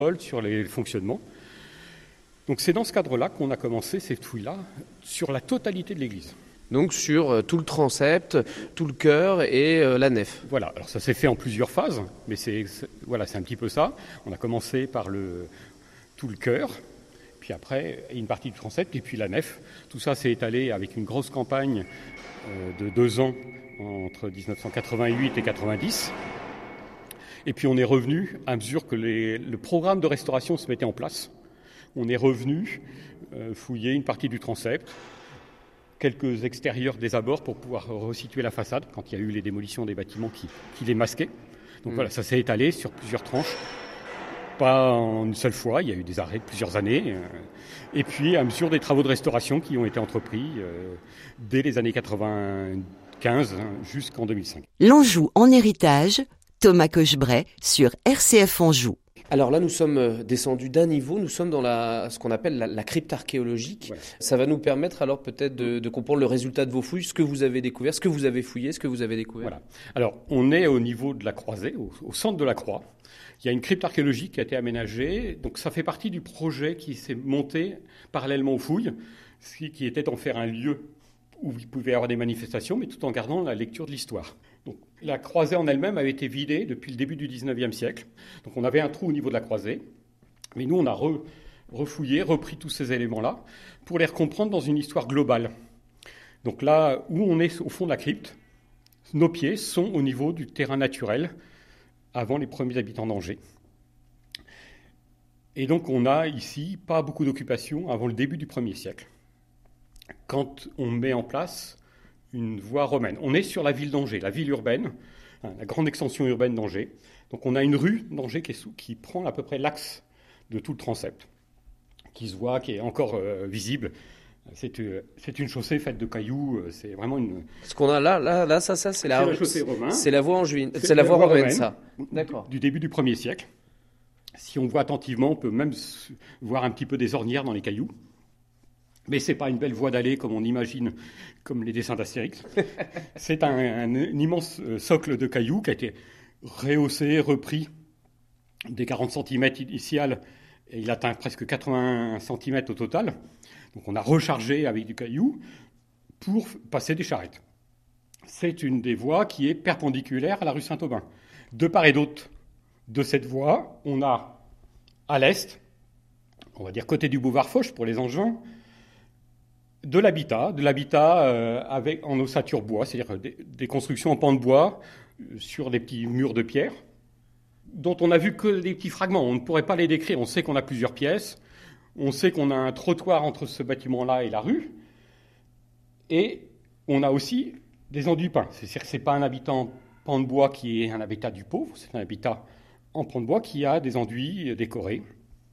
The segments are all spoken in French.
sur les fonctionnements. Donc c'est dans ce cadre-là qu'on a commencé ces fouilles-là sur la totalité de l'église. Donc sur tout le transept, tout le chœur et la nef. Voilà, alors ça s'est fait en plusieurs phases, mais c'est un petit peu ça. On a commencé par tout le chœur, puis après une partie du transept, et puis la nef. Tout ça s'est étalé avec une grosse campagne de 2 ans entre 1988 et 90. Et puis on est revenu à mesure que le programme de restauration se mettait en place. On est revenu fouiller une partie du transept, quelques extérieurs des abords pour pouvoir resituer la façade quand il y a eu les démolitions des bâtiments qui les masquaient. Donc voilà, ça s'est étalé sur plusieurs tranches, pas en une seule fois, il y a eu des arrêts de plusieurs années. Et puis à mesure des travaux de restauration qui ont été entrepris dès les années 95 jusqu'en 2005. L'Anjou en héritage, Thomas Cochebray sur RCF Anjou. Alors là, nous sommes descendus d'un niveau, nous sommes dans ce qu'on appelle la crypte archéologique. Ouais. Ça va nous permettre alors peut-être de comprendre le résultat de vos fouilles, ce que vous avez découvert, ce que vous avez fouillé, ce que vous avez découvert. Voilà. Alors, on est au niveau de la croisée, au centre de la croix. Il y a une crypte archéologique qui a été aménagée. Donc ça fait partie du projet qui s'est monté parallèlement aux fouilles, qui était d'en faire un lieu où il pouvait y avoir des manifestations, mais tout en gardant la lecture de l'histoire. Donc, la croisée en elle-même avait été vidée depuis le début du 19e siècle. Donc on avait un trou au niveau de la croisée. Mais nous, on a refouillé, repris tous ces éléments-là pour les recomprendre dans une histoire globale. Donc là où on est au fond de la crypte, nos pieds sont au niveau du terrain naturel avant les premiers habitants d'Angers. Et donc on a ici pas beaucoup d'occupation avant le début du 1er siècle, quand on met en place une voie romaine. On est sur la ville d'Angers, la ville urbaine, la grande extension urbaine d'Angers. Donc on a une rue d'Angers qui prend à peu près l'axe de tout le transept, qui se voit, qui est encore visible. C'est une chaussée faite de cailloux, c'est vraiment une... Ce qu'on a là, ça c'est la chaussée romaine. C'est la voie angevine, c'est la voie romaine, ça. D'accord. Du début du 1er siècle. Si on voit attentivement, on peut même voir un petit peu des ornières dans les cailloux. Mais ce n'est pas une belle voie d'allée comme on imagine, comme les dessins d'Astérix. C'est un immense socle de cailloux qui a été rehaussé, repris des 40 cm initial, et il atteint presque 80 cm au total. Donc on a rechargé avec du caillou pour passer des charrettes. C'est une des voies qui est perpendiculaire à la rue Saint-Aubin. De part et d'autre de cette voie, on a à l'est, on va dire côté du boulevard Foch pour les Angevins, de l'habitat en ossature bois, c'est-à-dire des constructions en pans de bois sur des petits murs de pierre, dont on n'a vu que des petits fragments. On ne pourrait pas les décrire. On sait qu'on a plusieurs pièces, on sait qu'on a un trottoir entre ce bâtiment-là et la rue, et on a aussi des enduits peints. C'est-à-dire que ce n'est pas un habitat en pan de bois qui est un habitat du pauvre, c'est un habitat en pan de bois qui a des enduits décorés.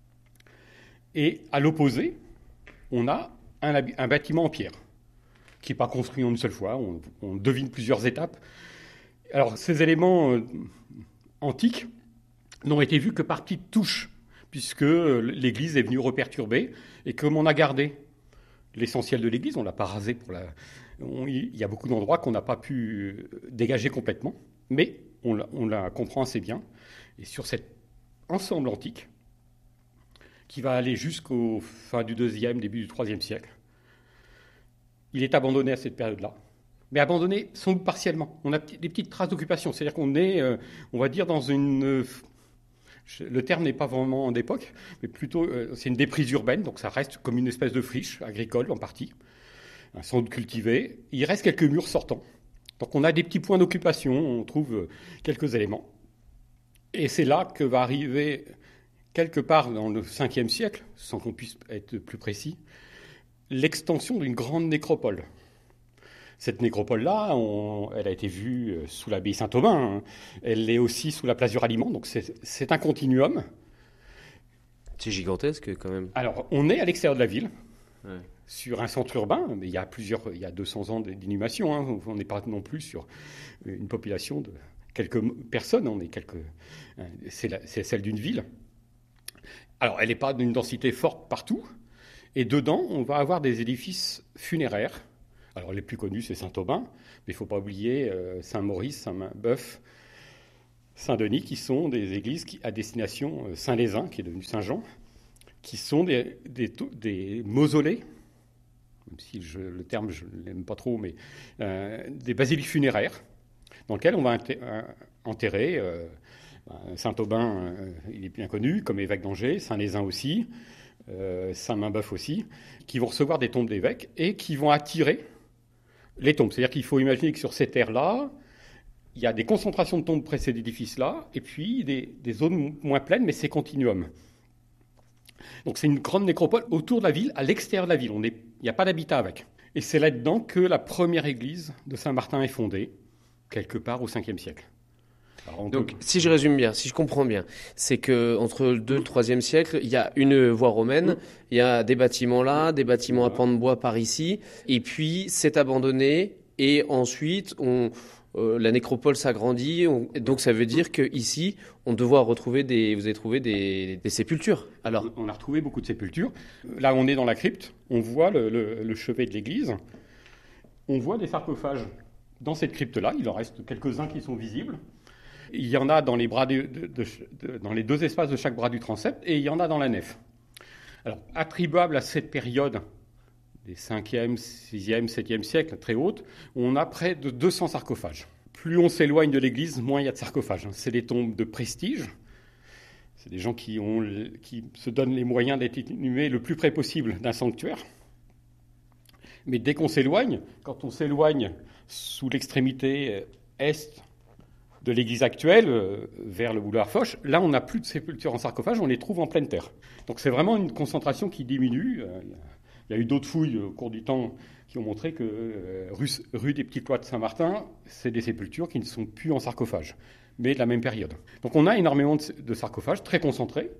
Et à l'opposé, on a un bâtiment en pierre, qui n'est pas construit en une seule fois, on devine plusieurs étapes. Alors, ces éléments antiques n'ont été vus que par petites touches, puisque l'église est venue reperturber, et comme on a gardé l'essentiel de l'église, on ne l'a pas rasé il y a beaucoup d'endroits qu'on n'a pas pu dégager complètement, mais on la comprend assez bien. Et sur cet ensemble antique, qui va aller jusqu'au fin du 2e, début du 3e siècle. Il est abandonné à cette période-là, mais abandonné sans doute partiellement. On a des petites traces d'occupation, c'est-à-dire qu'on est, on va dire, dans une... Le terme n'est pas vraiment d'époque, mais plutôt c'est une déprise urbaine, donc ça reste comme une espèce de friche agricole en partie, sans doute cultivée. Il reste quelques murs sortants. Donc on a des petits points d'occupation, on trouve quelques éléments. Et c'est là que va arriver... quelque part dans le 5e siècle, sans qu'on puisse être plus précis, l'extension d'une grande nécropole. Cette nécropole-là, elle a été vue sous l'abbaye Saint-Aubin, elle est aussi sous la place du Ralliement, donc c'est un continuum. C'est gigantesque quand même. Alors, on est à l'extérieur de la ville, ouais, sur un centre urbain, mais il y a 200 ans d'inhumation, hein, on n'est pas non plus sur une population de quelques personnes, c'est celle d'une ville. Alors, elle n'est pas d'une densité forte partout. Et dedans, on va avoir des édifices funéraires. Alors, les plus connus, c'est Saint-Aubin, mais il ne faut pas oublier Saint-Maurice, Saint-Mabeuf, Saint-Denis, qui sont des églises à destination Saint-Lézin, qui est devenu Saint-Jean, qui sont des mausolées, même si le terme je ne l'aime pas trop, mais des basiliques funéraires, dans lesquelles on va enterrer Saint-Aubin, il est bien connu comme évêque d'Angers, Saint-Lézin aussi, Saint-Main-Bœuf aussi, qui vont recevoir des tombes d'évêques et qui vont attirer les tombes. C'est-à-dire qu'il faut imaginer que sur ces terres-là, il y a des concentrations de tombes près de ces édifices-là, et puis des zones moins pleines, mais c'est continuum. Donc c'est une grande nécropole autour de la ville, à l'extérieur de la ville. Il n'y a pas d'habitat avec. Et c'est là-dedans que la première église de Saint-Martin est fondée, quelque part au 5e siècle. Donc, si je résume bien, si je comprends bien, c'est qu'entre le 2 et le 3e siècle, il y a une voie romaine, il y a des bâtiments là, des bâtiments à pans de bois par ici, et puis c'est abandonné, et ensuite la nécropole s'agrandit, donc ça veut dire qu'ici, vous avez trouvé des sépultures. Alors, on a retrouvé beaucoup de sépultures. Là, on est dans la crypte, on voit le chevet de l'église, on voit des sarcophages dans cette crypte-là, il en reste quelques-uns qui sont visibles. Il y en a dans les bras dans les 2 espaces de chaque bras du transept, et il y en a dans la nef. Alors, attribuable à cette période des 5e, 6e, 7e siècles, très haute, on a près de 200 sarcophages. Plus on s'éloigne de l'église, moins il y a de sarcophages. C'est des tombes de prestige. C'est des gens qui se donnent les moyens d'être inhumés le plus près possible d'un sanctuaire. Mais dès qu'on s'éloigne, quand on s'éloigne sous l'extrémité est de l'église actuelle, vers le boulevard Foch, là on n'a plus de sépultures en sarcophage, on les trouve en pleine terre. Donc c'est vraiment une concentration qui diminue. Il y a eu d'autres fouilles au cours du temps qui ont montré que rue des Petits Cloîtres de Saint-Martin, c'est des sépultures qui ne sont plus en sarcophage, mais de la même période. Donc on a énormément de sarcophages très concentrés.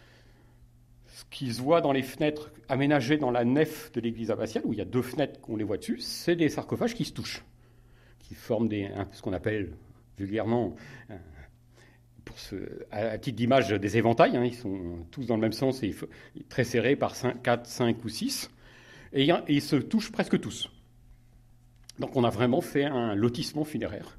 Ce qui se voit dans les fenêtres aménagées dans la nef de l'église abbatiale, où il y a 2 fenêtres qu'on les voit dessus, c'est des sarcophages qui se touchent, qui forment ce qu'on appelle vulgairement, à titre d'image, des éventails. Ils sont tous dans le même sens et très serrés par 4, 5 ou 6. Et ils se touchent presque tous. Donc on a vraiment fait un lotissement funéraire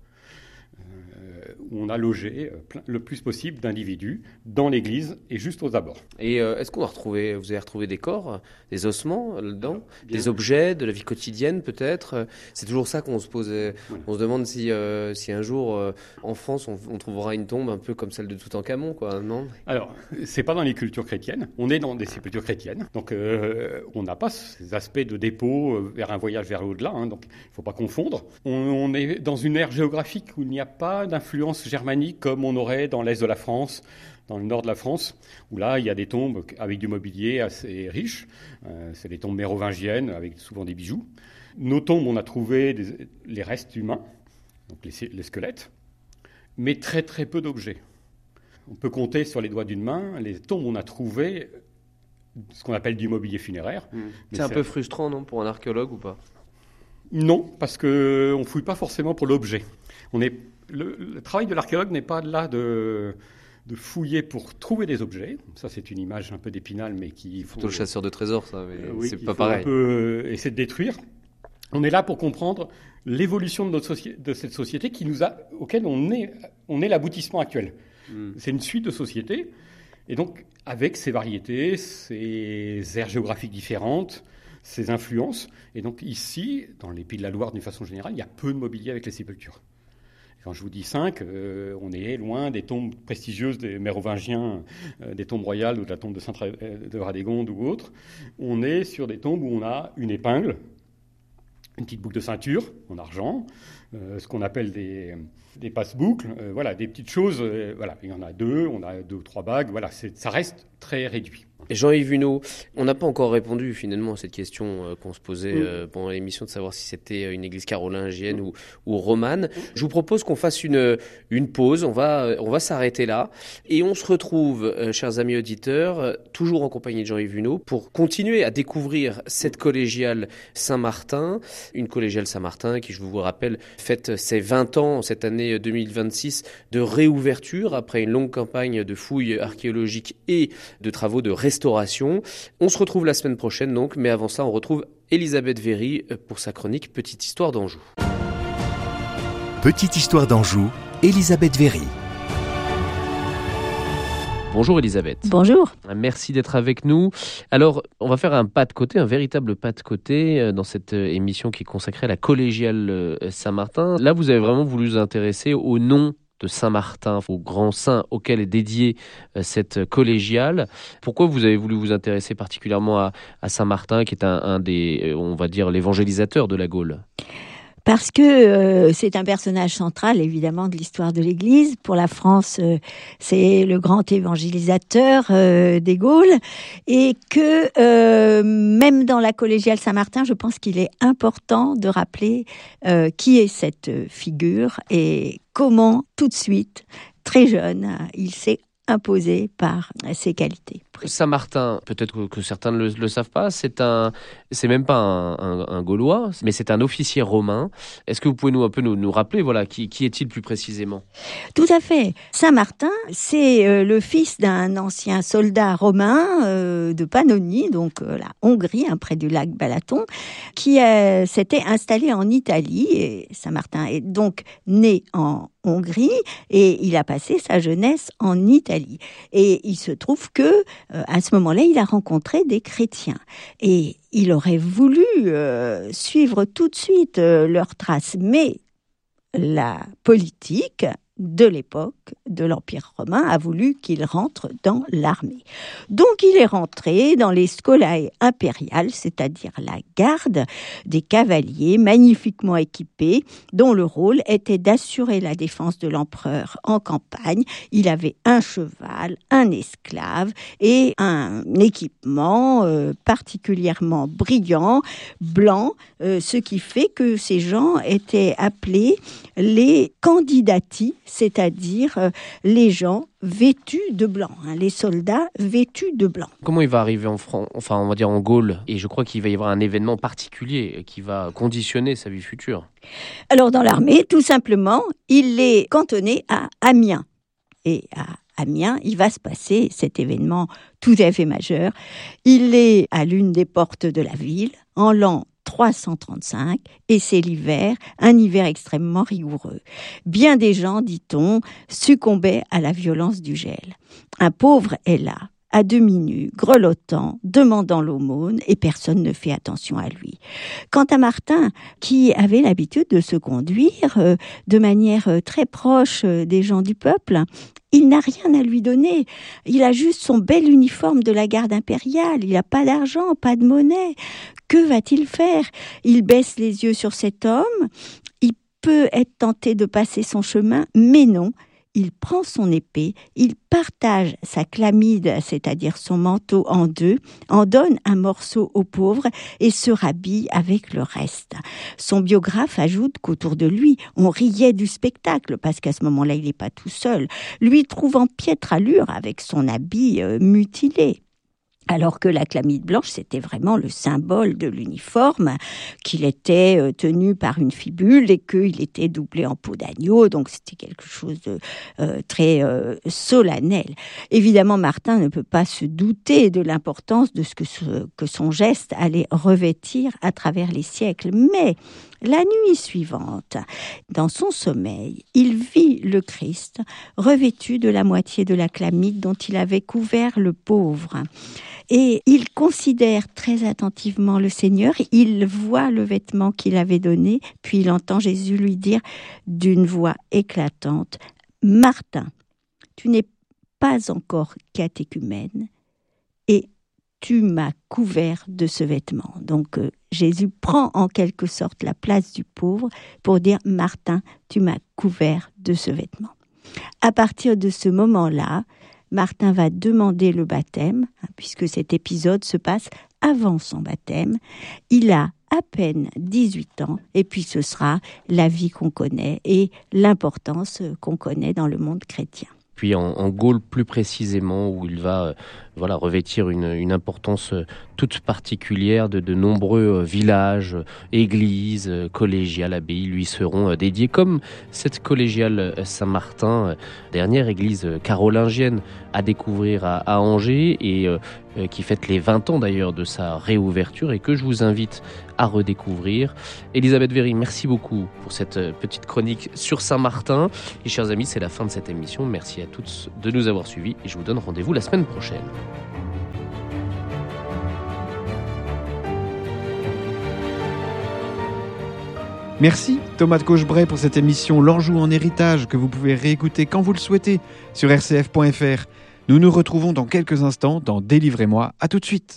où on a logé le plus possible d'individus dans l'église et juste aux abords. Et est-ce qu'on vous avez retrouvé des corps, des ossements là-dedans, des objets de la vie quotidienne peut-être? C'est toujours ça qu'on se pose. On se demande si un jour en France on trouvera une tombe un peu comme celle de Toutankhamon, quoi, non? Alors, c'est pas dans les cultures chrétiennes. On est dans des sépultures chrétiennes, donc on n'a pas ces aspects de dépôt vers un voyage vers l'au-delà. Donc il ne faut pas confondre. On est dans une aire géographique où il n'y a pas d'influence germanique comme on aurait dans l'est de la France, dans le nord de la France, où là, il y a des tombes avec du mobilier assez riche. C'est des tombes mérovingiennes avec souvent des bijoux. Nos tombes, on a trouvé les restes humains, donc les squelettes, mais très très peu d'objets. On peut compter sur les doigts d'une main les tombes où on a trouvé ce qu'on appelle du mobilier funéraire. C'est un peu frustrant, non, pour un archéologue ou pas? Non, parce qu'on ne fouille pas forcément pour l'objet. Le travail de l'archéologue n'est pas là de fouiller pour trouver des objets. Ça, c'est une image un peu d'Épinal, mais qui... Plutôt le chasseur de trésors, ça, mais oui, c'est pas pareil. Un peu essayer de détruire. On est là pour comprendre l'évolution de cette société auquel on est l'aboutissement actuel. C'est une suite de sociétés, et donc avec ses variétés, ses aires géographiques différentes, ses influences. Et donc ici, dans les Pays de la Loire, d'une façon générale, il y a peu de mobilier avec les sépultures. Quand je vous dis 5, on est loin des tombes prestigieuses des Mérovingiens, des tombes royales ou de la tombe de Radégonde ou autre. On est sur des tombes où on a une épingle, une petite boucle de ceinture en argent, ce qu'on appelle des passe-boucles, voilà, des petites choses. Voilà, il y en a 2, on a 2 ou 3 bagues. Voilà, ça reste très réduit. Jean-Yves Huneau, on n'a pas encore répondu finalement à cette question qu'on se posait pendant l'émission de savoir si c'était une église carolingienne ou romane. Je vous propose qu'on fasse une pause, on va s'arrêter là et on se retrouve, chers amis auditeurs, toujours en compagnie de Jean-Yves Huneau pour continuer à découvrir cette collégiale Saint-Martin, une collégiale Saint-Martin qui, je vous rappelle, fête ses 20 ans cette année 2026 de réouverture après une longue campagne de fouilles archéologiques et de travaux de restauration. On se retrouve la semaine prochaine donc, mais avant ça on retrouve Elisabeth Véry pour sa chronique Petite Histoire d'Anjou. Petite Histoire d'Anjou, Elisabeth Véry. Bonjour Elisabeth. Bonjour. Merci d'être avec nous. Alors, on va faire un pas de côté, un véritable pas de côté dans cette émission qui est consacrée à la collégiale Saint-Martin. Là, vous avez vraiment voulu vous intéresser au nom de Saint-Martin, au grand saint auquel est dédiée cette collégiale. Pourquoi vous avez voulu vous intéresser particulièrement à Saint-Martin, qui est un des, on va dire, l'évangélisateur de la Gaule ? Parce que c'est un personnage central, évidemment, de l'histoire de l'Église. Pour la France, c'est le grand évangélisateur des Gaules. Et que même dans la collégiale Saint-Martin, je pense qu'il est important de rappeler qui est cette figure et comment, tout de suite, très jeune, il s'est imposé par ses qualités. Saint-Martin, peut-être que certains ne le savent pas, c'est même pas un Gaulois, mais c'est un officier romain. Est-ce que vous pouvez nous rappeler, voilà, qui est-il plus précisément ? Tout à fait. Saint-Martin, c'est le fils d'un ancien soldat romain de Pannonie, donc la Hongrie, près du lac Balaton, qui s'était installé en Italie. Et Saint-Martin est donc né en Hongrie et il a passé sa jeunesse en Italie. Et il se trouve que à ce moment-là, il a rencontré des chrétiens et il aurait voulu suivre tout de suite leurs traces. Mais la politique de l'époque de l'Empire romain a voulu qu'il rentre dans l'armée. Donc il est rentré dans les scolae impériales, c'est-à-dire la garde des cavaliers magnifiquement équipés, dont le rôle était d'assurer la défense de l'empereur en campagne. Il avait un cheval, un esclave et un équipement particulièrement brillant, blanc, ce qui fait que ces gens étaient appelés les candidati, c'est-à-dire les gens vêtus de blanc, les soldats vêtus de blanc. Comment il va arriver en France, enfin on va dire en Gaule, et je crois qu'il va y avoir un événement particulier qui va conditionner sa vie future. Alors dans l'armée, tout simplement, il est cantonné à Amiens. Et à Amiens, il va se passer cet événement tout à fait majeur. Il est à l'une des portes de la ville, en l'an 335, et c'est l'hiver, un hiver extrêmement rigoureux. Bien des gens, dit-on, succombaient à la violence du gel. Un pauvre est là, à demi nu, grelottant, demandant l'aumône, et personne ne fait attention à lui. Quant à Martin, qui avait l'habitude de se conduire de manière très proche des gens du peuple, il n'a rien à lui donner. Il a juste son bel uniforme de la garde impériale. Il n'a pas d'argent, pas de monnaie. Que va-t-il faire ? Il baisse les yeux sur cet homme. Il peut être tenté de passer son chemin, mais non. Il prend son épée, il partage sa chlamyde, c'est-à-dire son manteau en deux, en donne un morceau aux pauvres et se rhabille avec le reste. Son biographe ajoute qu'autour de lui, on riait du spectacle, parce qu'à ce moment-là, il n'est pas tout seul, lui trouvant piètre allure avec son habit mutilé. Alors que la chlamyde blanche, c'était vraiment le symbole de l'uniforme, qu'il était tenu par une fibule et qu'il était doublé en peau d'agneau, donc c'était quelque chose de très solennel. Évidemment, Martin ne peut pas se douter de l'importance de ce que son geste allait revêtir à travers les siècles, mais la nuit suivante, dans son sommeil, il vit le Christ revêtu de la moitié de la chlamyde dont il avait couvert le pauvre. Et il considère très attentivement le Seigneur, il voit le vêtement qu'il avait donné, puis il entend Jésus lui dire d'une voix éclatante, « Martin, tu n'es pas encore catéchumène et tu m'as couvert de ce vêtement. » Donc Jésus prend en quelque sorte la place du pauvre pour dire « Martin, tu m'as couvert de ce vêtement. » À partir de ce moment-là, Martin va demander le baptême, puisque cet épisode se passe avant son baptême. Il a à peine 18 ans, et puis ce sera la vie qu'on connaît et l'importance qu'on connaît dans le monde chrétien. Puis en Gaule plus précisément, où il va revêtir une importance toute particulière de nombreux villages, églises, collégiales, abbayes lui seront dédiés, comme cette collégiale Saint-Martin, dernière église carolingienne à découvrir à Angers et qui fête les 20 ans d'ailleurs de sa réouverture et que je vous invite à redécouvrir. Elisabeth Véry, merci beaucoup pour cette petite chronique sur Saint-Martin. Et chers amis, c'est la fin de cette émission. Merci à tous de nous avoir suivis et je vous donne rendez-vous la semaine prochaine. Merci Thomas de Cochebray pour cette émission L'Anjou en héritage que vous pouvez réécouter quand vous le souhaitez sur rcf.fr. Nous nous retrouvons dans quelques instants dans Délivrez-moi. À tout de suite.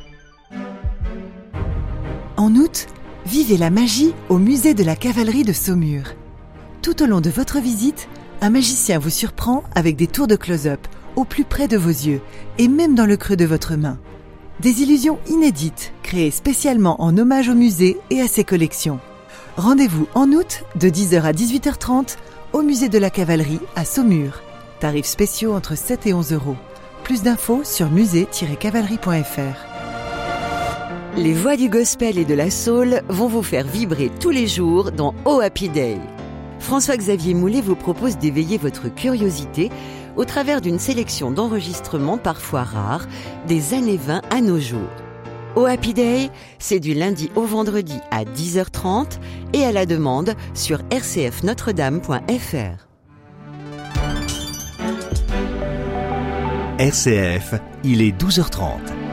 En août, vivez la magie au musée de la cavalerie de Saumur. Tout au long de votre visite, un magicien vous surprend avec des tours de close-up au plus près de vos yeux et même dans le creux de votre main. Des illusions inédites créées spécialement en hommage au musée et à ses collections. Rendez-vous en août de 10h à 18h30 au musée de la cavalerie à Saumur. Tarifs spéciaux entre 7 et 11 €. Plus d'infos sur musée-cavalerie.fr. Les voix du gospel et de la soul vont vous faire vibrer tous les jours dans Oh Happy Day. François-Xavier Moulet vous propose d'éveiller votre curiosité au travers d'une sélection d'enregistrements parfois rares des années 20 à nos jours. Oh Happy Day, c'est du lundi au vendredi à 10h30 et à la demande sur rcfnotredame.fr. RCF, il est 12h30.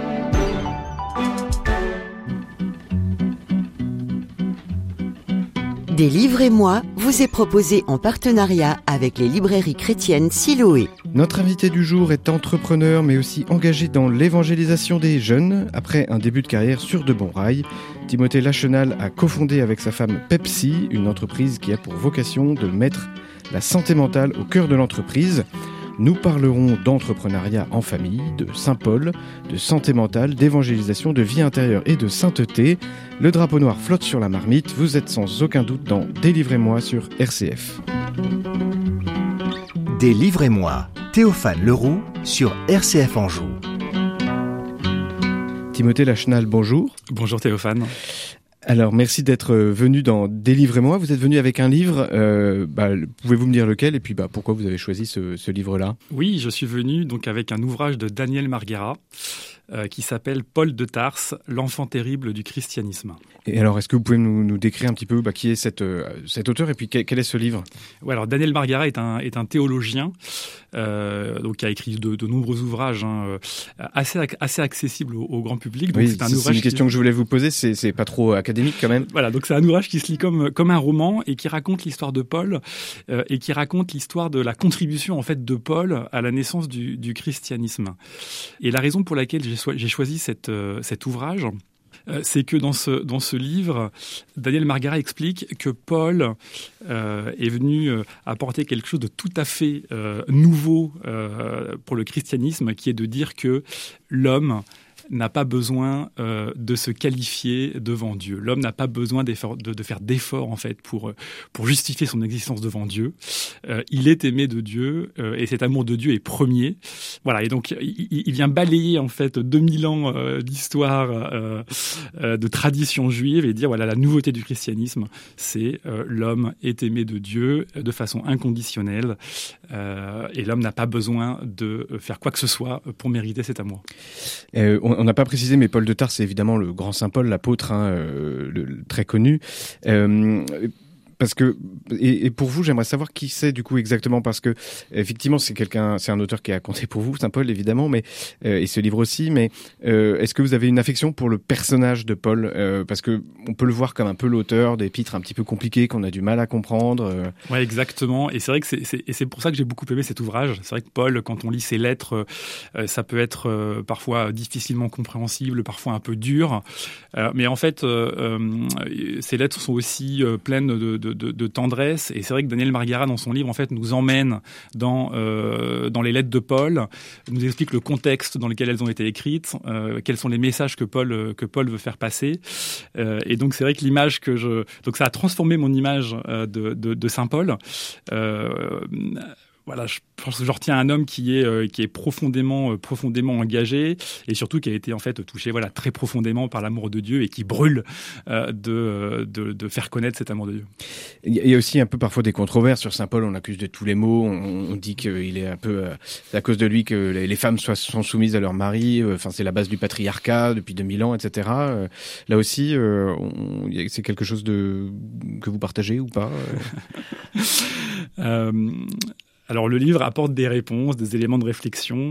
Délivrez-moi vous est proposé en partenariat avec les librairies chrétiennes Siloé. Notre invité du jour est entrepreneur mais aussi engagé dans l'évangélisation des jeunes. Après un début de carrière sur de bons rails, Timothée Lachenal a cofondé avec sa femme Pepsi, une entreprise qui a pour vocation de mettre la santé mentale au cœur de l'entreprise. Nous parlerons d'entrepreneuriat en famille, de Saint-Paul, de santé mentale, d'évangélisation, de vie intérieure et de sainteté. Le drapeau noir flotte sur la marmite. Vous êtes sans aucun doute dans Délivrez-moi sur RCF. Délivrez-moi, Théophane Leroux sur RCF Anjou. Timothée Lachenal, bonjour. Bonjour Théophane. Alors, merci d'être venu dans Délivrez-moi. Vous êtes venu avec un livre. Pouvez-vous me dire lequel et puis pourquoi vous avez choisi ce livre-là ? Oui, je suis venu donc avec un ouvrage de Daniel Marguera qui s'appelle Paul de Tarse, l'enfant terrible du christianisme. Et alors, est-ce que vous pouvez nous décrire un petit peu qui est cet auteur et puis quel est ce livre ? Ouais, alors Daniel Marguera est un théologien donc qui a écrit de nombreux ouvrages assez accessibles au grand public. Donc oui, c'est une question que je voulais vous poser. C'est pas trop académique quand même. Voilà, donc c'est un ouvrage qui se lit comme un roman et qui raconte l'histoire de Paul et qui raconte l'histoire de la contribution en fait de Paul à la naissance du christianisme. Et la raison pour laquelle j'ai choisi cet ouvrage, c'est que dans ce livre, Daniel Marguera explique que Paul est venu apporter quelque chose de tout à fait nouveau pour le christianisme, qui est de dire que l'homme n'a pas besoin de se qualifier devant Dieu. L'homme n'a pas besoin de faire d'efforts en fait pour justifier son existence devant Dieu. Il est aimé de Dieu et cet amour de Dieu est premier. Voilà, et donc il vient balayer en fait 2000 ans d'histoire de tradition juive et dire voilà, la nouveauté du christianisme, c'est l'homme est aimé de Dieu de façon inconditionnelle et l'homme n'a pas besoin de faire quoi que ce soit pour mériter cet amour. On n'a pas précisé, mais Paul de Tarse, c'est évidemment le grand saint Paul, l'apôtre, le très connu. Parce que et pour vous, j'aimerais savoir qui c'est du coup exactement, parce que effectivement c'est un auteur qui a compté pour vous, Saint Paul évidemment, mais et ce livre aussi. Mais est-ce que vous avez une affection pour le personnage de Paul, parce que on peut le voir comme un peu l'auteur d'épîtres un petit peu compliqués qu'on a du mal à comprendre. Ouais, exactement. Et c'est vrai que c'est pour ça que j'ai beaucoup aimé cet ouvrage. C'est vrai que Paul, quand on lit ses lettres, ça peut être parfois difficilement compréhensible, parfois un peu dur. Mais en fait, ces lettres sont aussi pleines de tendresse, et c'est vrai que Daniel Marguera dans son livre en fait nous emmène dans les lettres de Paul, nous explique le contexte dans lequel elles ont été écrites, quels sont les messages que Paul veut faire passer, et donc c'est vrai que donc ça a transformé mon image de Saint Paul. voilà, je pense que je retiens un homme qui est profondément engagé et surtout qui a été en fait touché très profondément par l'amour de Dieu et qui brûle de faire connaître cet amour de Dieu. Il y a aussi un peu parfois des controverses sur Saint Paul. On l'accuse de tous les maux. On dit qu'il est un peu c'est à cause de lui que les femmes sont soumises à leur mari. Enfin, c'est la base du patriarcat depuis 2000 ans, etc. Là aussi, c'est quelque chose que vous partagez ou pas? Alors le livre apporte des réponses, des éléments de réflexion.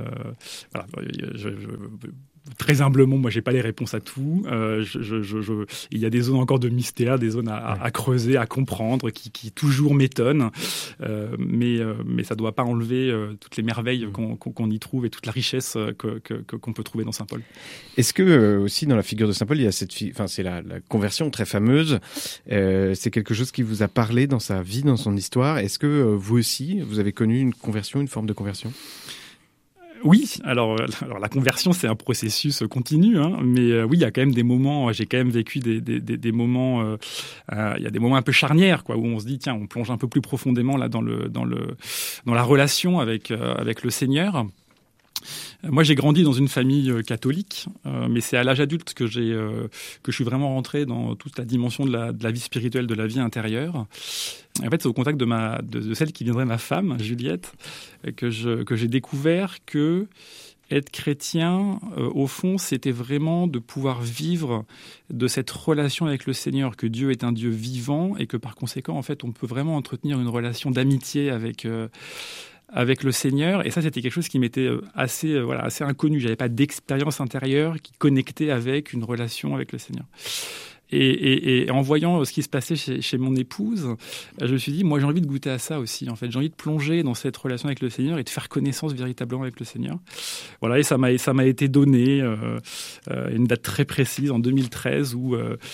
Très humblement, moi, j'ai pas les réponses à tout. Il y a des zones encore de mystère, des zones à creuser, à comprendre, qui toujours m'étonnent. Mais ça doit pas enlever toutes les merveilles qu'on y trouve et toute la richesse qu'on peut trouver dans Saint Paul. Est-ce que aussi dans la figure de Saint Paul, il y a c'est la conversion très fameuse. C'est quelque chose qui vous a parlé dans sa vie, dans son histoire. Est-ce que vous aussi, vous avez connu une conversion, une forme de conversion? Oui, alors la conversion, c'est un processus continu, mais oui, il y a quand même des moments, j'ai quand même vécu des moments, il y a des moments un peu charnières, où on se dit, tiens, on plonge un peu plus profondément là dans la relation avec le Seigneur. Moi, j'ai grandi dans une famille catholique, mais c'est à l'âge adulte que je suis vraiment rentré dans toute la dimension de la vie spirituelle, de la vie intérieure. Et en fait, c'est au contact de celle qui viendrait ma femme, Juliette, que j'ai découvert que être chrétien, au fond, c'était vraiment de pouvoir vivre de cette relation avec le Seigneur, que Dieu est un Dieu vivant et que par conséquent, en fait, on peut vraiment entretenir une relation d'amitié avec le Seigneur. Et ça, c'était quelque chose qui m'était assez inconnu. J'avais pas d'expérience intérieure qui connectait avec une relation avec le Seigneur. Et en voyant ce qui se passait chez mon épouse, je me suis dit, moi, j'ai envie de goûter à ça aussi. En fait, j'ai envie de plonger dans cette relation avec le Seigneur et de faire connaissance véritablement avec le Seigneur. Voilà, et ça m'a été donné une date très précise en 2013 où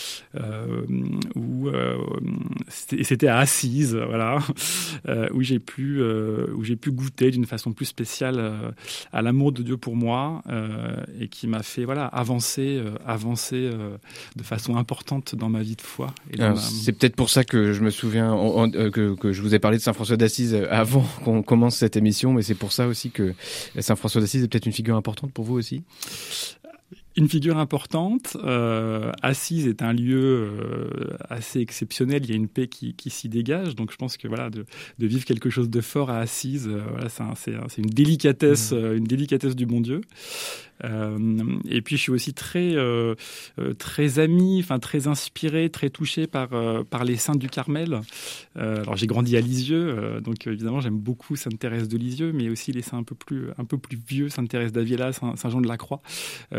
c'était à Assise, voilà, où j'ai pu goûter d'une façon plus spéciale à l'amour de Dieu pour moi et qui m'a fait avancer de façon importante dans ma vie de foi. C'est peut-être pour ça que je me souviens que je vous ai parlé de Saint François d'Assise avant qu'on commence cette émission, mais c'est pour ça aussi que Saint François d'Assise est peut-être une figure importante pour vous aussi. Une figure importante. Assise est un lieu assez exceptionnel. Il y a une paix qui s'y dégage. Donc je pense que de vivre quelque chose de fort à Assise, c'est une délicatesse, du bon Dieu. Et puis je suis aussi très ami, très inspiré, très touché par les saints du Carmel. Alors j'ai grandi à Lisieux, donc évidemment j'aime beaucoup Sainte Thérèse de Lisieux, mais aussi les saints un peu plus vieux, Sainte Thérèse d'Avila, Saint Jean de la Croix.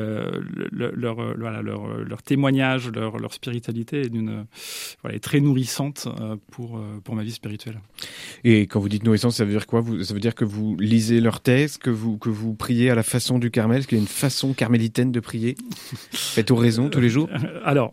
Leur témoignage, leur spiritualité est très nourrissante pour ma vie spirituelle. Et quand vous dites nourrissante, ça veut dire quoi? Ça veut dire que vous lisez leurs textes, que vous priez à la façon du Carmel? Est-ce qu'il y a une façon carmélitaine de prier? Faites oraison tous les jours? Alors,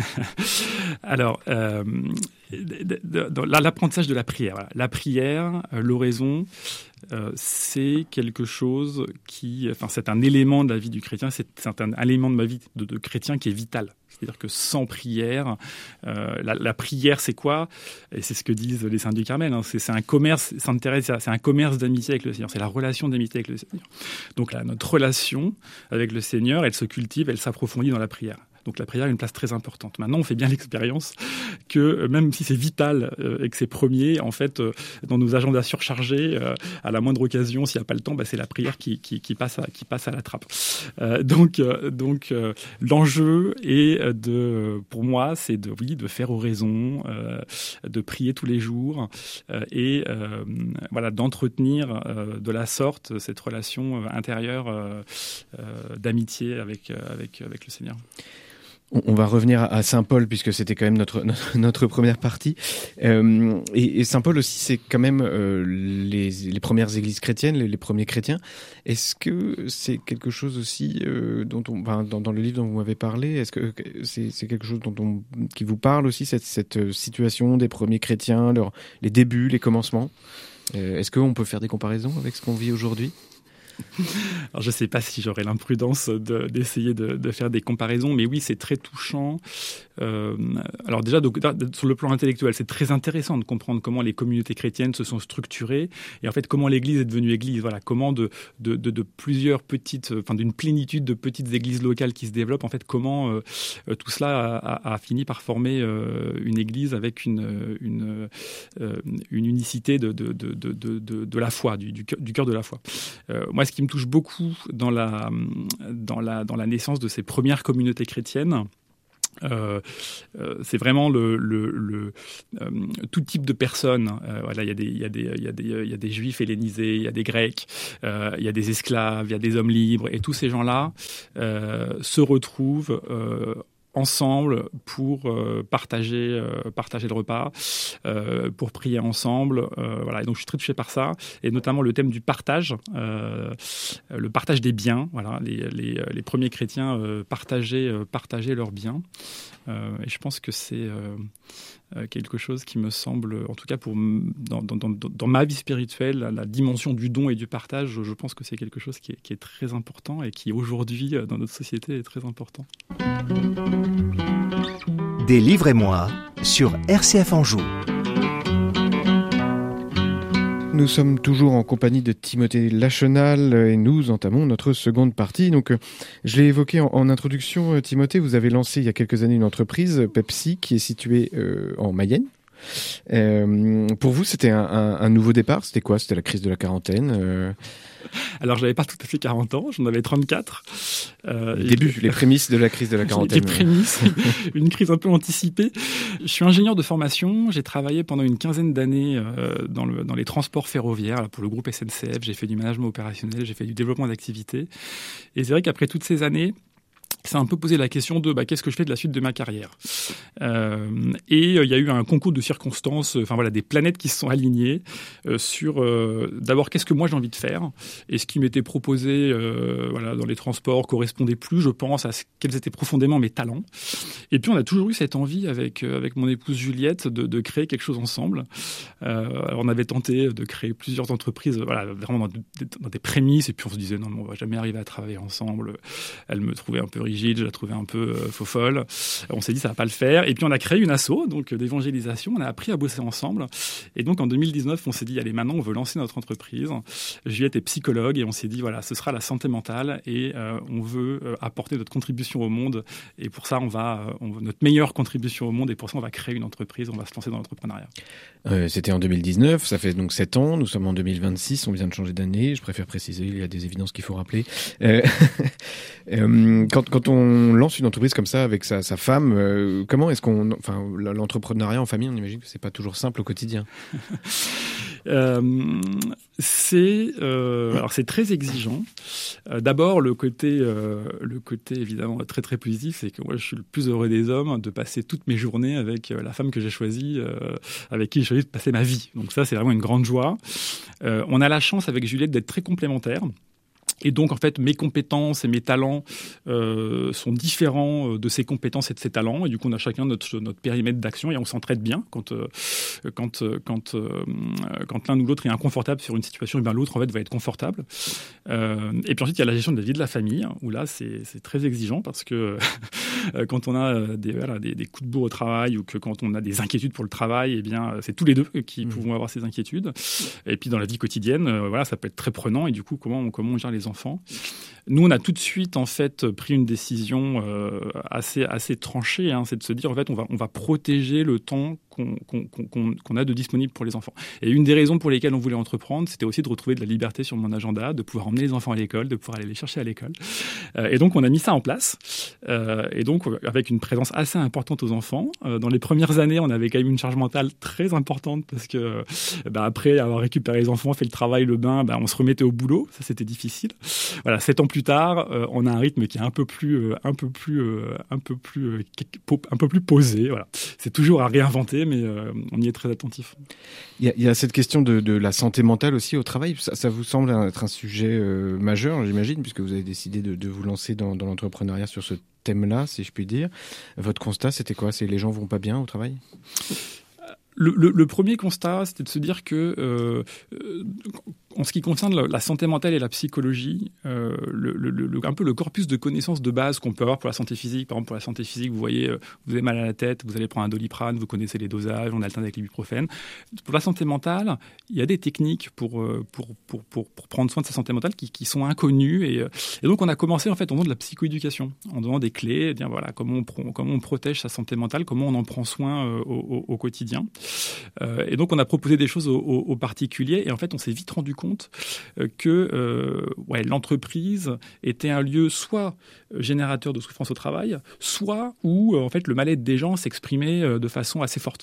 dans l'apprentissage de la prière. Voilà. La prière, l'oraison, c'est quelque chose c'est un élément de la vie du chrétien, c'est un élément de ma vie de chrétien qui est vital. C'est-à-dire que sans prière, la prière, c'est quoi? Et c'est ce que disent les saints du Carmel. C'est un commerce. Sainte Thérèse, c'est un commerce d'amitié avec le Seigneur. C'est la relation d'amitié avec le Seigneur. Donc là, notre relation avec le Seigneur, elle se cultive, elle s'approfondit dans la prière. Donc la prière a une place très importante. Maintenant, on fait bien l'expérience que même si c'est vital et que c'est premier, en fait, dans nos agendas surchargés, à la moindre occasion, s'il n'y a pas le temps, c'est la prière qui passe à la trappe. Donc l'enjeu est pour moi, c'est de faire oraison, de prier tous les jours et d'entretenir de la sorte cette relation intérieure d'amitié avec le Seigneur. On va revenir à Saint Paul puisque c'était quand même notre première partie. Et Saint Paul aussi, c'est quand même les premières églises chrétiennes, les premiers chrétiens. Est-ce que c'est quelque chose aussi dans le livre dont vous m'avez parlé, est-ce que c'est quelque chose qui vous parle aussi, cette situation des premiers chrétiens, les débuts, les commencements? Est-ce qu'on peut faire des comparaisons avec ce qu'on vit aujourd'hui? Alors, je ne sais pas si j'aurais l'imprudence d'essayer de faire des comparaisons, mais oui, c'est très touchant. Alors déjà, donc, sur le plan intellectuel, c'est très intéressant de comprendre comment les communautés chrétiennes se sont structurées et en fait comment l'Église est devenue Église. Voilà, comment de plusieurs petites, d'une plénitude de petites églises locales qui se développent, en fait, comment tout cela a fini par former une Église avec une unicité de la foi, du cœur de la foi. Moi, ce qui me touche beaucoup dans la naissance de ces premières communautés chrétiennes, c'est vraiment tout type de personnes. Voilà, il y a des juifs hellénisés, il y a des grecs, il y a des esclaves, il y a des hommes libres, et tous ces gens-là se retrouvent ensemble pour partager le repas, pour prier ensemble. Voilà. Et donc je suis très touché par ça, et notamment le thème du partage, le partage des biens. Voilà. Les premiers chrétiens partageaient leurs biens. Et je pense que c'est quelque chose qui me semble, en tout cas dans ma vie spirituelle, la dimension du don et du partage, je pense que c'est quelque chose qui est très important et qui aujourd'hui dans notre société est très important. Délivrez-moi sur RCF Anjou. Nous sommes toujours en compagnie de Timothée Lachenal et nous entamons notre seconde partie. Donc, je l'ai évoqué en introduction, Timothée, vous avez lancé il y a quelques années une entreprise, Pepsi, qui est située en Mayenne. Pour vous, c'était un nouveau départ. C'était quoi ? C'était la crise de la quarantaine Alors, je n'avais pas tout à fait 40 ans, j'en avais 34. Les prémices de la crise de la quarantaine. Les prémices, une crise un peu anticipée. Je suis ingénieur de formation, j'ai travaillé pendant une quinzaine d'années dans les transports ferroviaires, là, pour le groupe SNCF, j'ai fait du management opérationnel, j'ai fait du développement d'activités. Et c'est vrai qu'après toutes ces années, c'est un peu posé la question de qu'est-ce que je fais de la suite de ma carrière. Et il y a eu un concours de circonstances, des planètes qui se sont alignées sur d'abord qu'est-ce que moi j'ai envie de faire, et ce qui m'était proposé dans les transports correspondait plus, je pense, à quels étaient profondément mes talents. Et puis on a toujours eu cette envie avec mon épouse Juliette de créer quelque chose ensemble. Alors on avait tenté de créer plusieurs entreprises, vraiment dans des prémices, et puis on se disait non, mais on va jamais arriver à travailler ensemble. Elle me trouvait un peu rigide, je la trouvais un peu faux-folle. On s'est dit ça va pas le faire. Et puis on a créé une asso, donc d'évangélisation. On a appris à bosser ensemble. Et donc en 2019, on s'est dit allez, maintenant on veut lancer notre entreprise. Juliette est psychologue et on s'est dit voilà, ce sera la santé mentale et on veut apporter notre contribution au monde. Et pour ça, notre meilleure contribution au monde. Et pour ça, on va créer une entreprise. On va se lancer dans l'entrepreneuriat. C'était en 2019. Ça fait donc 7 ans. Nous sommes en 2026. On vient de changer d'année. Je préfère préciser. Il y a des évidences qu'il faut rappeler. Quand on lance une entreprise comme ça avec sa femme, comment est-ce l'entrepreneuriat en famille, on imagine que c'est pas toujours simple au quotidien. C'est très exigeant. D'abord le côté évidemment très très positif, c'est que moi je suis le plus heureux des hommes de passer toutes mes journées avec la femme que j'ai choisie, avec qui j'ai choisi de passer ma vie. Donc ça c'est vraiment une grande joie. On a la chance avec Juliette d'être très complémentaires. Et donc, en fait, mes compétences et mes talents sont différents de ses compétences et de ses talents. Et du coup, on a chacun notre périmètre d'action et on s'entraide bien. Quand l'un ou l'autre est inconfortable sur une situation, et bien l'autre, en fait, va être confortable. Et puis ensuite, il y a la gestion de la vie de la famille, où là, c'est très exigeant parce que quand on a des coups de bourre au travail ou que quand on a des inquiétudes pour le travail, eh bien, c'est tous les deux qui pouvons avoir ces inquiétudes. Et puis, dans la vie quotidienne, ça peut être très prenant. Et du coup, comment on gère les enfants. Nous, on a tout de suite en fait pris une décision assez tranchée, c'est de se dire en fait on va protéger le temps qu'on a de disponible pour les enfants. Et une des raisons pour lesquelles on voulait entreprendre, c'était aussi de retrouver de la liberté sur mon agenda, de pouvoir emmener les enfants à l'école, de pouvoir aller les chercher à l'école. Et donc on a mis ça en place. Et donc avec une présence assez importante aux enfants. Dans les premières années, on avait quand même une charge mentale très importante parce que après avoir récupéré les enfants, fait le travail, le bain, on se remettait au boulot. Ça c'était difficile. Voilà, 7 ans plus tard, on a un rythme qui est un peu plus posé. Voilà, c'est toujours à réinventer, mais on y est très attentif. Il y a cette question de la santé mentale aussi au travail. Ça vous semble être un sujet majeur, j'imagine, puisque vous avez décidé de vous lancer dans l'entrepreneuriat sur ce thème-là, si je puis dire. Votre constat, c'était quoi ? C'est les gens vont pas bien au travail ? Le premier constat, c'était de se dire que En ce qui concerne la santé mentale et la psychologie, un peu le corpus de connaissances de base qu'on peut avoir pour la santé physique. Par exemple, pour la santé physique, vous voyez, vous avez mal à la tête, vous allez prendre un Doliprane, vous connaissez les dosages, on alterne avec l'ibuprofène. Pour la santé mentale, il y a des techniques pour prendre soin de sa santé mentale qui sont inconnues. Et donc, on a commencé en fait en faisant de la psychoéducation, en donnant des clés, dire voilà comment on protège sa santé mentale, comment on en prend soin au quotidien. Et donc, on a proposé des choses aux particuliers. Et en fait, on s'est vite rendu compte que l'entreprise était un lieu soit générateur de souffrance au travail, soit où en fait le mal-être des gens s'exprimait de façon assez forte.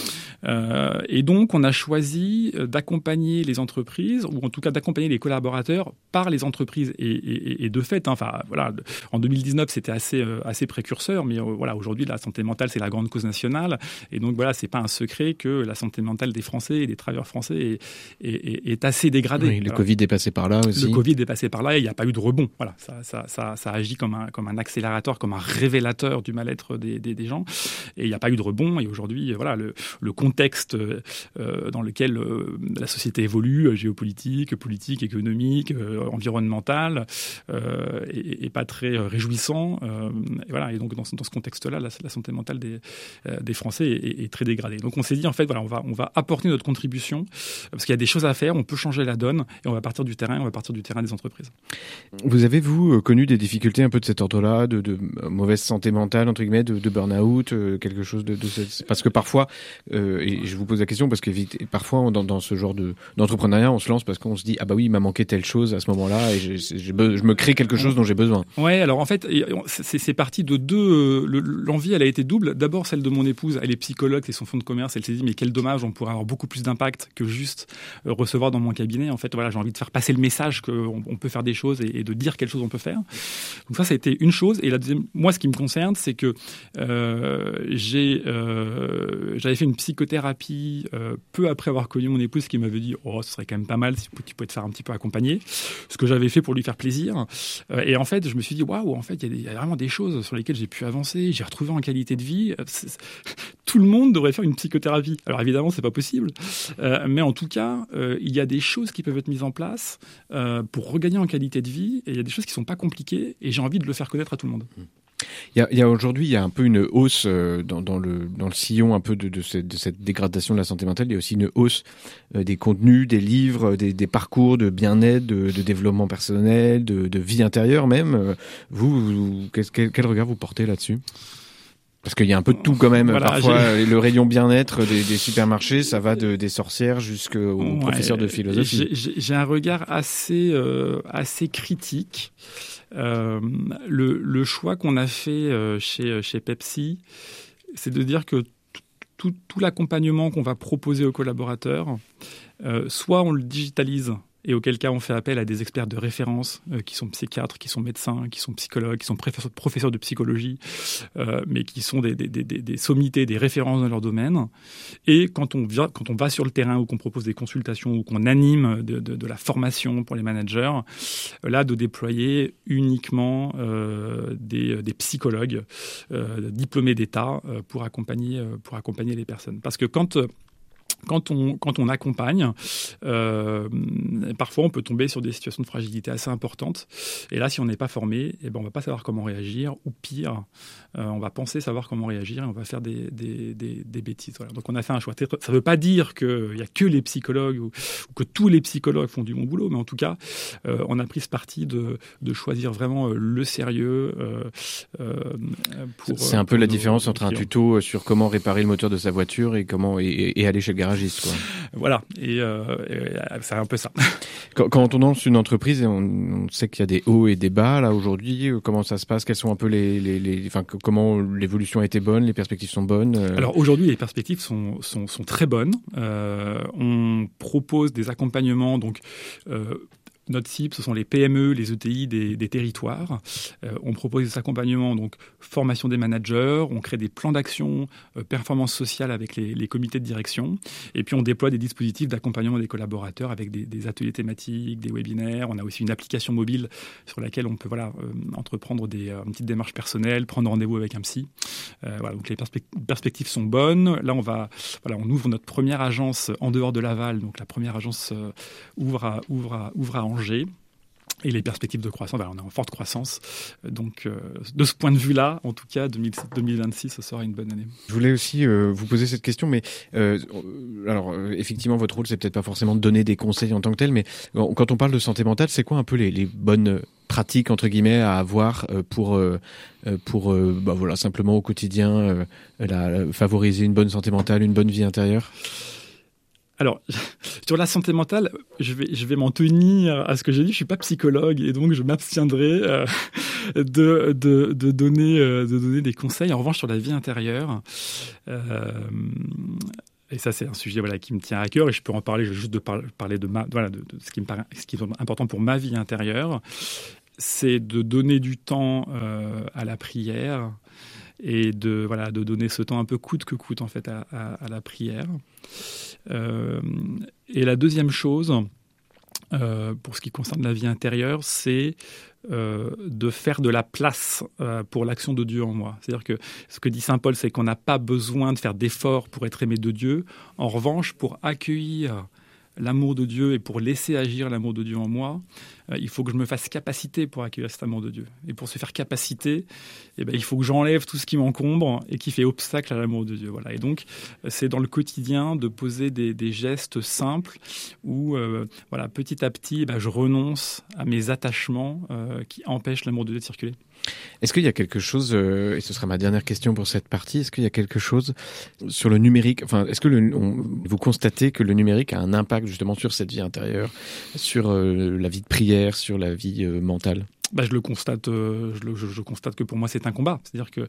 Et donc, on a choisi d'accompagner les entreprises, ou en tout cas d'accompagner les collaborateurs par les entreprises. Et de fait, en 2019, c'était assez précurseur, mais aujourd'hui, la santé mentale, c'est la grande cause nationale. Et donc, c'est pas un secret que la santé mentale des Français et des travailleurs français est assez dégradée. Oui, le Covid est passé par là aussi. Le Covid est passé par là et il n'y a pas eu de rebond. Voilà, ça agit comme un accélérateur, comme un révélateur du mal-être des gens. Et il n'y a pas eu de rebond. Et aujourd'hui, le contexte dans lequel la société évolue, géopolitique, politique, économique, environnemental, est pas très réjouissant. Et donc dans ce contexte-là, la santé mentale des Français est très dégradée. Donc on s'est dit en fait, on va apporter notre contribution parce qu'il y a des choses à faire, on peut changer la donne et on va partir du terrain, des entreprises. Vous avez, connu des difficultés un peu de cet ordre-là, de mauvaise santé mentale, entre guillemets, de burn-out, quelque chose de parce que parfois, et je vous pose la question parce que parfois dans ce genre d'entrepreneuriat, on se lance parce qu'on se dit ah bah oui, il m'a manqué telle chose à ce moment-là et je me crée quelque chose dont j'ai besoin. Ouais, alors en fait, c'est parti de deux. L'envie, elle a été double. D'abord, celle de mon épouse, elle est psychologue, c'est son fonds de commerce. Elle s'est dit mais quel dommage, on pourrait avoir beaucoup plus d'impact que juste recevoir dans mon cabinet. En fait, j'ai envie de faire passer le message qu'on peut faire des choses et de dire quelle chose on peut faire. Donc ça a été une chose. Et la deuxième, moi, ce qui me concerne, c'est que j'avais fait une psychothérapie peu après avoir connu mon épouse qui m'avait dit ce serait quand même pas mal si tu pouvais te faire un petit peu accompagner. Ce que j'avais fait pour lui faire plaisir. Et en fait, je me suis dit waouh, en fait, il y a vraiment des choses sur lesquelles j'ai pu avancer. J'ai retrouvé en qualité de vie. Tout le monde devrait faire une psychothérapie. Alors évidemment, c'est pas possible, mais en tout cas, il y a des choses qui peuvent être mises en place pour regagner en qualité de vie. Et il y a des choses qui sont pas compliquées. Et j'ai envie de le faire connaître à tout le monde. Il y a aujourd'hui, il y a un peu une hausse dans le sillon un peu de cette dégradation de la santé mentale. Il y a aussi une hausse des contenus, des livres, des parcours de bien-être, de développement personnel, de vie intérieure même. Quel regard vous portez là-dessus ? Parce qu'il y a un peu de tout quand même. Parfois, le rayon bien-être des supermarchés, ça va des sorcières jusqu'aux professeurs de philosophie. J'ai un regard assez critique. Le choix qu'on a fait chez Pepsi, c'est de dire que tout l'accompagnement qu'on va proposer aux collaborateurs, soit on le digitalise, et auquel cas on fait appel à des experts de référence qui sont psychiatres, qui sont médecins, qui sont psychologues, qui sont professeurs de psychologie, mais qui sont des sommités, des références dans leur domaine. Et quand on va sur le terrain ou qu'on propose des consultations ou qu'on anime de la formation pour les managers, là de déployer uniquement des psychologues diplômés d'État pour accompagner les personnes. Parce que quand on accompagne, parfois on peut tomber sur des situations de fragilité assez importantes. Et là, si on n'est pas formé, on ne va pas savoir comment réagir. Ou pire, on va penser savoir comment réagir et on va faire des bêtises. Voilà. Donc on a fait un choix. Ça ne veut pas dire qu'il n'y a que les psychologues ou que tous les psychologues font du bon boulot. Mais en tout cas, on a pris ce parti de choisir vraiment le sérieux. C'est un peu la différence entre un tuto sur comment réparer le moteur de sa voiture et aller chez le garagiste. Quoi. Voilà, et c'est un peu ça. Quand on lance une entreprise, et on sait qu'il y a des hauts et des bas, là, aujourd'hui, comment ça se passe ? Quels sont un peu comment l'évolution a été bonne, les perspectives sont bonnes Alors aujourd'hui, les perspectives sont très bonnes. On propose des accompagnements, donc Notre cible, ce sont les PME, les ETI des territoires. On propose des accompagnements, donc formation des managers, on crée des plans d'action, performance sociale avec les comités de direction, et puis on déploie des dispositifs d'accompagnement des collaborateurs avec des ateliers thématiques, des webinaires. On a aussi une application mobile sur laquelle on peut entreprendre une petite démarche personnelle, prendre rendez-vous avec un psy. Donc les perspectives sont bonnes. Là, on ouvre notre première agence en dehors de Laval, donc la première agence ouvre à Angers. Et les perspectives de croissance, on est en forte croissance. Donc, de ce point de vue-là, en tout cas, 2026, ce sera une bonne année. Je voulais aussi vous poser cette question, mais effectivement, votre rôle, c'est peut-être pas forcément de donner des conseils en tant que tel, mais quand on parle de santé mentale, c'est quoi un peu les bonnes pratiques, entre guillemets, à avoir pour simplement au quotidien, favoriser une bonne santé mentale, une bonne vie intérieure ? Alors, sur la santé mentale, je vais m'en tenir à ce que j'ai dit. Je suis pas psychologue et donc je m'abstiendrai de donner des conseils. En revanche, sur la vie intérieure, et ça c'est un sujet qui me tient à cœur et je peux en parler. Je vais juste parler de ce qui me paraît, ce qui est important pour ma vie intérieure, c'est de donner du temps à la prière. Et de donner ce temps un peu coûte que coûte en fait à la prière. Et la deuxième chose, pour ce qui concerne la vie intérieure, c'est de faire de la place pour l'action de Dieu en moi. C'est-à-dire que ce que dit saint Paul, c'est qu'on n'a pas besoin de faire d'efforts pour être aimé de Dieu. En revanche, pour accueillir l'amour de Dieu et pour laisser agir l'amour de Dieu en moi, il faut que je me fasse capacité pour accueillir cet amour de Dieu. Et pour se faire capacité, il faut que j'enlève tout ce qui m'encombre et qui fait obstacle à l'amour de Dieu. Voilà. Et donc, c'est dans le quotidien de poser des gestes simples où, petit à petit, je renonce à mes attachements qui empêchent l'amour de Dieu de circuler. Est-ce qu'il y a quelque chose, et ce sera ma dernière question pour cette partie, est-ce qu'il y a quelque chose sur le numérique, est-ce que vous constatez que le numérique a un impact justement sur cette vie intérieure, sur la vie de prière, sur la vie mentale ? Je le constate. Je constate que pour moi c'est un combat. C'est-à-dire que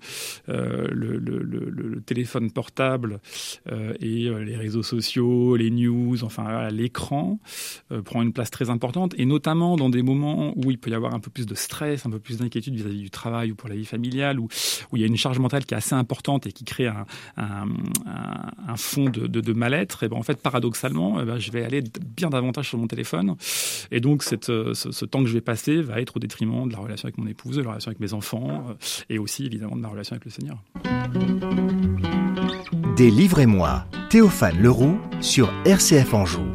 le téléphone portable et les réseaux sociaux, les news, l'écran prend une place très importante. Et notamment dans des moments où il peut y avoir un peu plus de stress, un peu plus d'inquiétude vis-à-vis du travail ou pour la vie familiale, où il y a une charge mentale qui est assez importante et qui crée un fond de mal-être. Et en fait, paradoxalement, je vais aller bien davantage sur mon téléphone. Et donc ce temps que je vais passer va être au détriment de la relation avec mon épouse, de la relation avec mes enfants et aussi évidemment de ma relation avec le Seigneur. Délivrez-moi, Théophane Leroux sur RCF Anjou.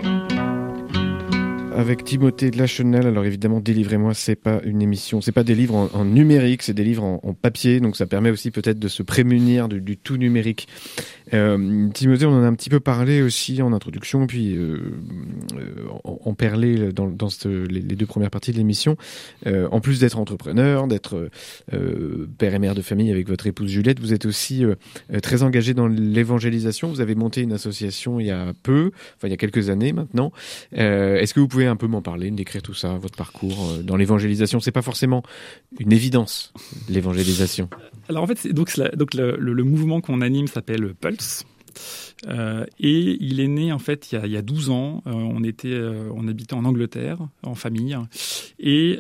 Avec Timothée de Lachenal. Alors évidemment, Délivrez-moi, c'est pas une émission, c'est pas des livres en numérique, c'est des livres en papier, donc ça permet aussi peut-être de se prémunir du tout numérique. Timothée, on en a un petit peu parlé aussi en introduction, puis en perlé dans les deux premières parties de l'émission. En plus d'être entrepreneur, d'être père et mère de famille avec votre épouse Juliette, vous êtes aussi très engagé dans l'évangélisation. Vous avez monté une association il y a quelques années maintenant. Est-ce que vous pouvez un peu m'en parler, me décrire tout ça, votre parcours dans l'évangélisation? C'est pas forcément une évidence, l'évangélisation. Alors en fait, le mouvement qu'on anime s'appelle Pulse. Et il est né en fait il y a 12 ans. On habitait en Angleterre en famille et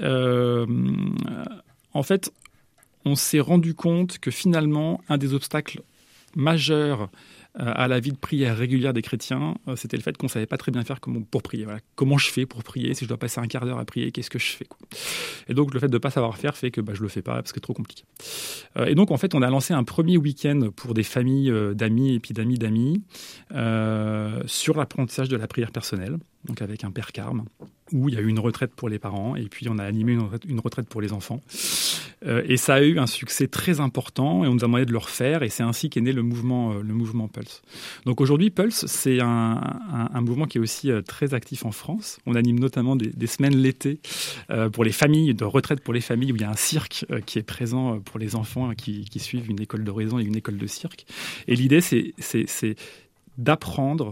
en fait on s'est rendu compte que finalement un des obstacles majeurs à la vie de prière régulière des chrétiens, c'était le fait qu'on ne savait pas très bien faire pour prier. Voilà. Comment je fais pour prier? Si je dois passer un quart d'heure à prier, qu'est-ce que je fais, quoi? Et donc, le fait de ne pas savoir faire fait que je ne le fais pas parce que c'est trop compliqué. Et donc, en fait, on a lancé un premier week-end pour des familles d'amis et puis d'amis sur l'apprentissage de la prière personnelle, donc avec un père carme, où il y a eu une retraite pour les parents et puis on a animé une retraite pour les enfants. Et ça a eu un succès très important et on nous a demandé de le refaire et c'est ainsi qu'est né le mouvement Pulse. Donc aujourd'hui, Pulse, c'est un mouvement qui est aussi très actif en France. On anime notamment des semaines l'été pour les familles, de retraite pour les familles où il y a un cirque qui est présent pour les enfants qui suivent une école d'horizon et une école de cirque. Et l'idée, c'est d'apprendre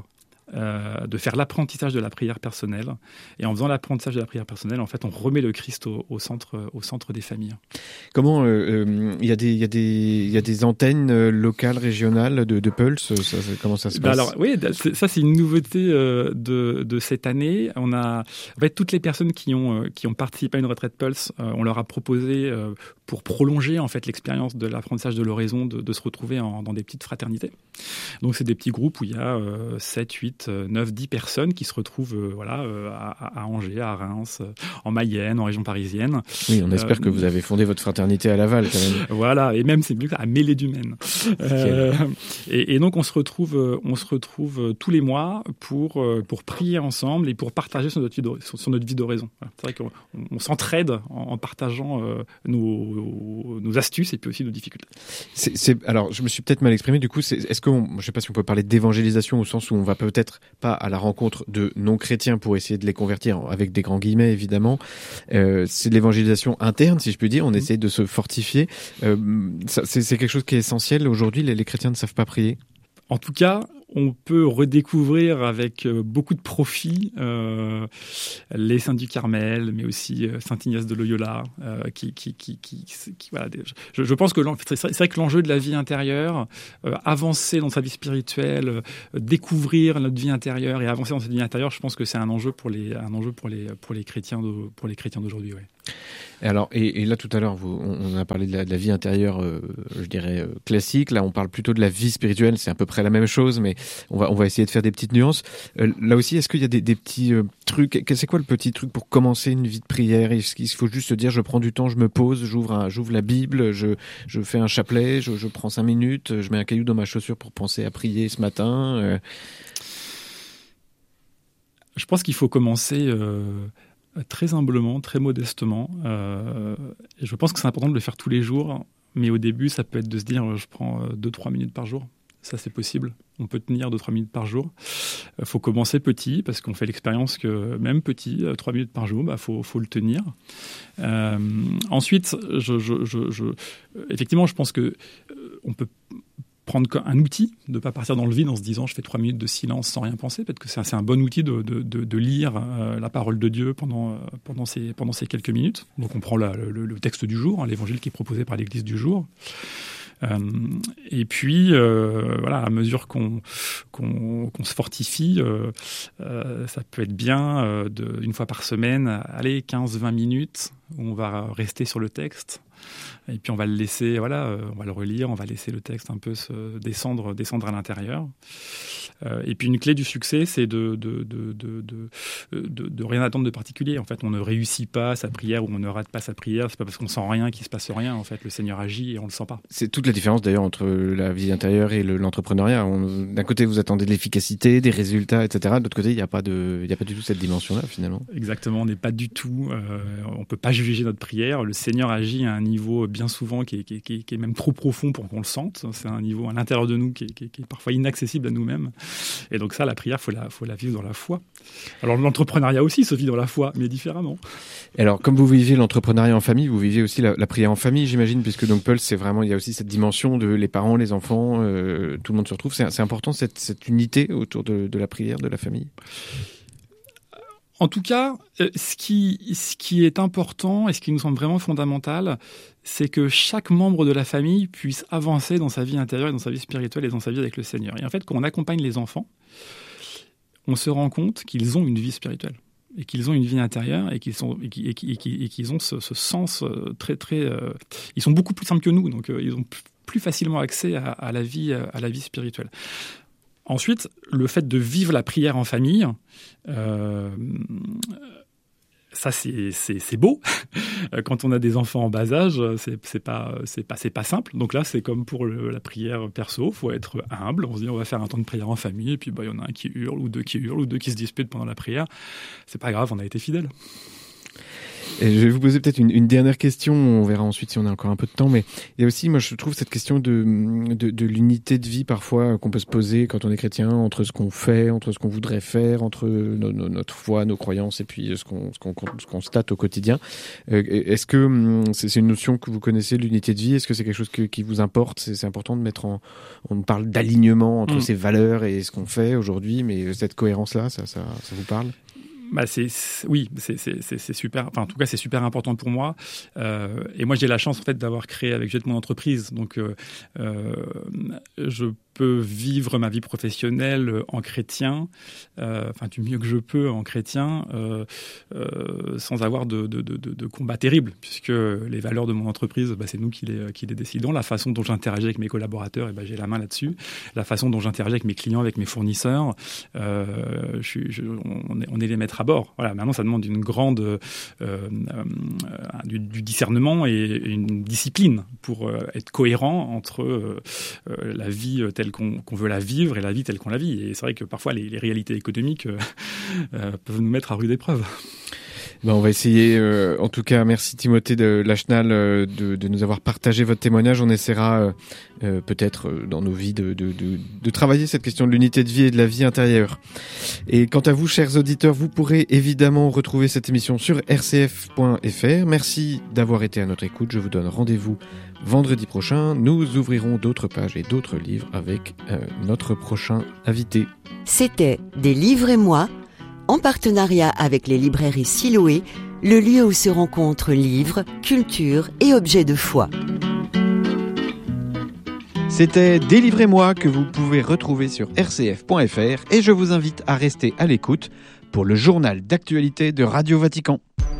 de faire l'apprentissage de la prière personnelle. Et en faisant l'apprentissage de la prière personnelle, en fait, on remet le Christ au centre des familles. Comment il y a des antennes locales, régionales de Pulse, comment ça se passe? Alors oui, ça c'est une nouveauté de cette année. On a en fait toutes les personnes qui ont participé à une retraite Pulse, on leur a proposé pour prolonger en fait l'expérience de l'apprentissage de l'oraison de se retrouver dans des petites fraternités. Donc c'est des petits groupes où il y a 7, 8, 9, 10 personnes qui se retrouvent à Angers, à Reims, en Mayenne, en région parisienne. Oui, on espère que vous avez fondé votre fraternité à Laval quand même. Voilà, et même c'est mieux à Mêlée-du-Maine. Et donc on se retrouve tous les mois pour prier ensemble et pour partager sur notre vie d'oraison. Voilà. C'est vrai qu'on s'entraide en partageant nos astuces et puis aussi nos difficultés. Alors, je me suis peut-être mal exprimé. Du coup, je ne sais pas si on peut parler d'évangélisation au sens où on va peut-être pas à la rencontre de non-chrétiens pour essayer de les convertir, avec des grands guillemets évidemment. C'est de l'évangélisation interne, si je puis dire. On essaie de se fortifier. C'est quelque chose qui est essentiel. Aujourd'hui, les chrétiens ne savent pas prier. En tout cas, on peut redécouvrir avec beaucoup de profit les saints du Carmel, mais aussi Saint Ignace de Loyola, voilà. Je pense que c'est vrai que l'enjeu de la vie intérieure, avancer dans sa vie spirituelle, découvrir notre vie intérieure et avancer dans cette vie intérieure, je pense que c'est un enjeu pour les chrétiens d'aujourd'hui. Ouais. Alors, et là tout à l'heure, on a parlé de la vie intérieure, je dirais classique. Là, on parle plutôt de la vie spirituelle. C'est à peu près la même chose, mais on va essayer de faire des petites nuances. Là aussi, est-ce qu'il y a des petits trucs? C'est quoi le petit truc pour commencer une vie de prière? Est-ce qu'il faut juste se dire, je prends du temps, je me pose, j'ouvre la Bible, je fais un chapelet, je prends 5 minutes, je mets un caillou dans ma chaussure pour penser à prier ce matin? Je pense qu'il faut commencer très humblement, très modestement. Et je pense que c'est important de le faire tous les jours. Mais au début, ça peut être de se dire, je prends 2-3 minutes par jour. Ça, c'est possible. On peut tenir 2-3 minutes par jour. Faut commencer petit, parce qu'on fait l'expérience que même petit, 3 minutes par jour, faut le tenir. Ensuite, effectivement, je pense que on peut prendre un outil, de ne pas partir dans le vide en se disant je fais 3 minutes de silence sans rien penser, peut-être que c'est un bon outil de lire la parole de Dieu pendant ces quelques minutes. Donc on prend le texte du jour, l'évangile qui est proposé par l'Église du jour. Et puis, voilà, à mesure qu'on se fortifie, ça peut être bien une fois par semaine, aller 15-20 minutes, où on va rester sur le texte. Et puis on va le laisser, on va le relire, on va laisser le texte un peu se descendre à l'intérieur. Et puis une clé du succès, c'est de rien attendre de particulier. En fait, on ne réussit pas sa prière ou on ne rate pas sa prière. C'est pas parce qu'on sent rien qu'il se passe rien. En fait, le Seigneur agit et on le sent pas. C'est toute la différence d'ailleurs entre la vie intérieure et l'entrepreneuriat. D'un côté, vous attendez de l'efficacité, des résultats, etc. De l'autre côté, il n'y a pas du tout cette dimension-là finalement. Exactement, on n'est pas du tout. On peut pas juger notre prière. Le Seigneur agit à un niveau bien souvent qui est même trop profond pour qu'on le sente. C'est un niveau à l'intérieur de nous qui est parfois inaccessible à nous-mêmes. Et donc ça, la prière, faut la vivre dans la foi. Alors l'entrepreneuriat aussi se vit dans la foi, mais différemment. Alors comme vous vivez l'entrepreneuriat en famille, vous vivez aussi la prière en famille, j'imagine, puisque donc Pulse, c'est vraiment, il y a aussi cette dimension de les parents, les enfants, tout le monde se retrouve. C'est important cette unité autour de la prière, de la famille. En tout cas, ce qui est important et ce qui nous semble vraiment fondamental, c'est que chaque membre de la famille puisse avancer dans sa vie intérieure et dans sa vie spirituelle et dans sa vie avec le Seigneur. Et en fait, quand on accompagne les enfants, on se rend compte qu'ils ont une vie spirituelle et qu'ils ont une vie intérieure et qu'ils ont ce sens très très. Ils sont beaucoup plus simples que nous, donc ils ont plus facilement accès à la vie spirituelle. Ensuite, le fait de vivre la prière en famille, ça c'est beau. Quand on a des enfants en bas âge, c'est pas simple. Donc là, c'est comme pour la prière perso, faut être humble. On se dit on va faire un temps de prière en famille, et puis il y en a un qui hurle ou deux qui se disputent pendant la prière. C'est pas grave, on a été fidèles. Et je vais vous poser peut-être une dernière question, on verra ensuite si on a encore un peu de temps, mais il y a aussi, moi je trouve cette question de l'unité de vie parfois qu'on peut se poser quand on est chrétien, entre ce qu'on fait, entre ce qu'on voudrait faire, entre notre foi, nos croyances et puis ce qu'on constate au quotidien. Est-ce que c'est une notion que vous connaissez, l'unité de vie? Est-ce que c'est quelque chose qui vous importe? C'est important de mettre on parle d'alignement entre ces valeurs et ce qu'on fait aujourd'hui, mais cette cohérence-là, ça vous parle? Bah c'est super. Enfin, en tout cas, c'est super important pour moi. Et moi, j'ai la chance en fait d'avoir créé avec Juliette mon entreprise. Donc, je peux vivre ma vie professionnelle en chrétien, du mieux que je peux en chrétien, sans avoir de combat terrible, puisque les valeurs de mon entreprise, c'est nous qui les décidons. La façon dont j'interagis avec mes collaborateurs, j'ai la main là-dessus. La façon dont j'interagis avec mes clients, avec mes fournisseurs, on est les maîtres à bord. Voilà. Maintenant, ça demande du discernement et une discipline pour être cohérent entre la vie telle qu'on veut la vivre et la vie telle qu'on la vit. Et c'est vrai que parfois les réalités économiques peuvent nous mettre à rude épreuve. On va essayer, en tout cas, merci Timothée de Lachenal de nous avoir partagé votre témoignage. On essaiera peut-être dans nos vies de travailler cette question de l'unité de vie et de la vie intérieure. Et quant à vous, chers auditeurs, vous pourrez évidemment retrouver cette émission sur rcf.fr. Merci d'avoir été à notre écoute. Je vous donne rendez-vous vendredi prochain. Nous ouvrirons d'autres pages et d'autres livres avec notre prochain invité. C'était Des livres et moi, en partenariat avec les librairies Siloé, le lieu où se rencontrent livres, culture et objets de foi. C'était Délivrez-moi que vous pouvez retrouver sur rcf.fr et je vous invite à rester à l'écoute pour le journal d'actualité de Radio Vatican.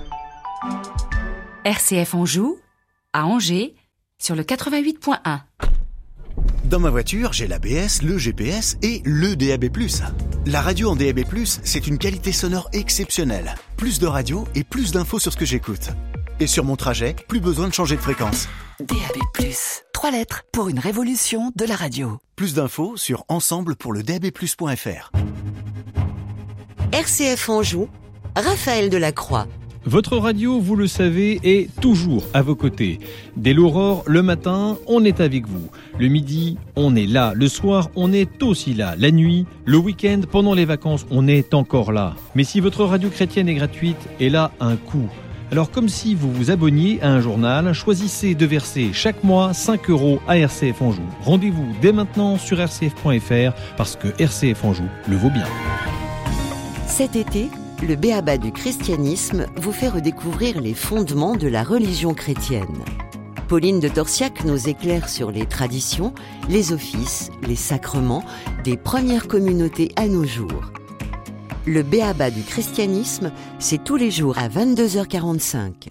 RCF Anjou, à Angers, sur le 88.1. Dans ma voiture, j'ai l'ABS, le GPS et le DAB+. La radio en DAB+, c'est une qualité sonore exceptionnelle. Plus de radio et plus d'infos sur ce que j'écoute. Et sur mon trajet, plus besoin de changer de fréquence. DAB+, 3 lettres pour une révolution de la radio. Plus d'infos sur ensemble-pour-le-DAB+.fr. RCF Anjou, Raphaël Delacroix. Votre radio, vous le savez, est toujours à vos côtés. Dès l'aurore, le matin, on est avec vous. Le midi, on est là. Le soir, on est aussi là. La nuit, le week-end, pendant les vacances, on est encore là. Mais si votre radio chrétienne est gratuite, elle a un coût. Alors comme si vous vous abonniez à un journal, choisissez de verser chaque mois 5 € à RCF Anjou. Rendez-vous dès maintenant sur rcf.fr parce que RCF Anjou le vaut bien. Cet été, le B.A.B.A. du christianisme vous fait redécouvrir les fondements de la religion chrétienne. Pauline de Torsiac nous éclaire sur les traditions, les offices, les sacrements des premières communautés à nos jours. Le B.A.B.A. du christianisme, c'est tous les jours à 22h45.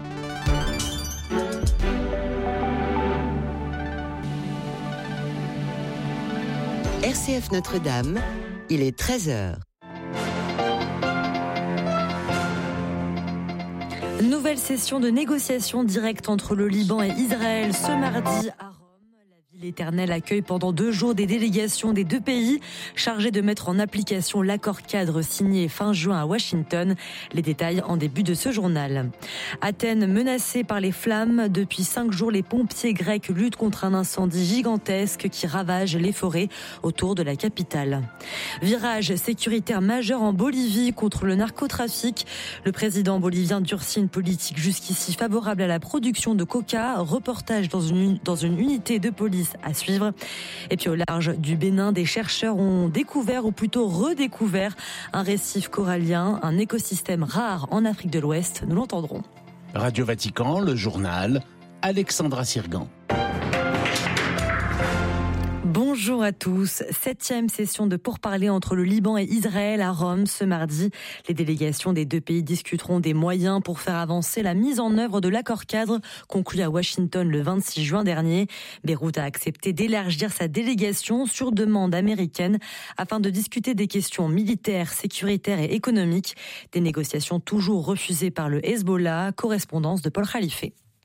RCF Notre-Dame, il est 13h. Nouvelle session de négociation directe entre le Liban et Israël ce mardi à Rome. La ville éternelle accueille pendant 2 jours des délégations des 2 pays chargées de mettre en application l'accord cadre signé fin juin à Washington. Les détails en début de ce journal. Athènes menacée par les flammes. Depuis 5 jours, les pompiers grecs luttent contre un incendie gigantesque qui ravage les forêts autour de la capitale. Virage sécuritaire majeur en Bolivie contre le narcotrafic. Le président bolivien durcit une politique jusqu'ici favorable à la production de coca. Reportage dans une unité de police à suivre. Et puis au large du Bénin, des chercheurs ont découvert, ou plutôt redécouvert, un récif corallien, un écosystème rare en Afrique de l'Ouest. Nous l'entendrons. Radio Vatican, le journal, Alexandra Sirgan. Bonjour à tous. 7e session de pourparlers entre le Liban et Israël à Rome ce mardi. Les délégations des 2 pays discuteront des moyens pour faire avancer la mise en œuvre de l'accord cadre conclu à Washington le 26 juin dernier. Beyrouth a accepté d'élargir sa délégation sur demande américaine afin de discuter des questions militaires, sécuritaires et économiques. Des négociations toujours refusées par le Hezbollah. Correspondance de Paul Khalife.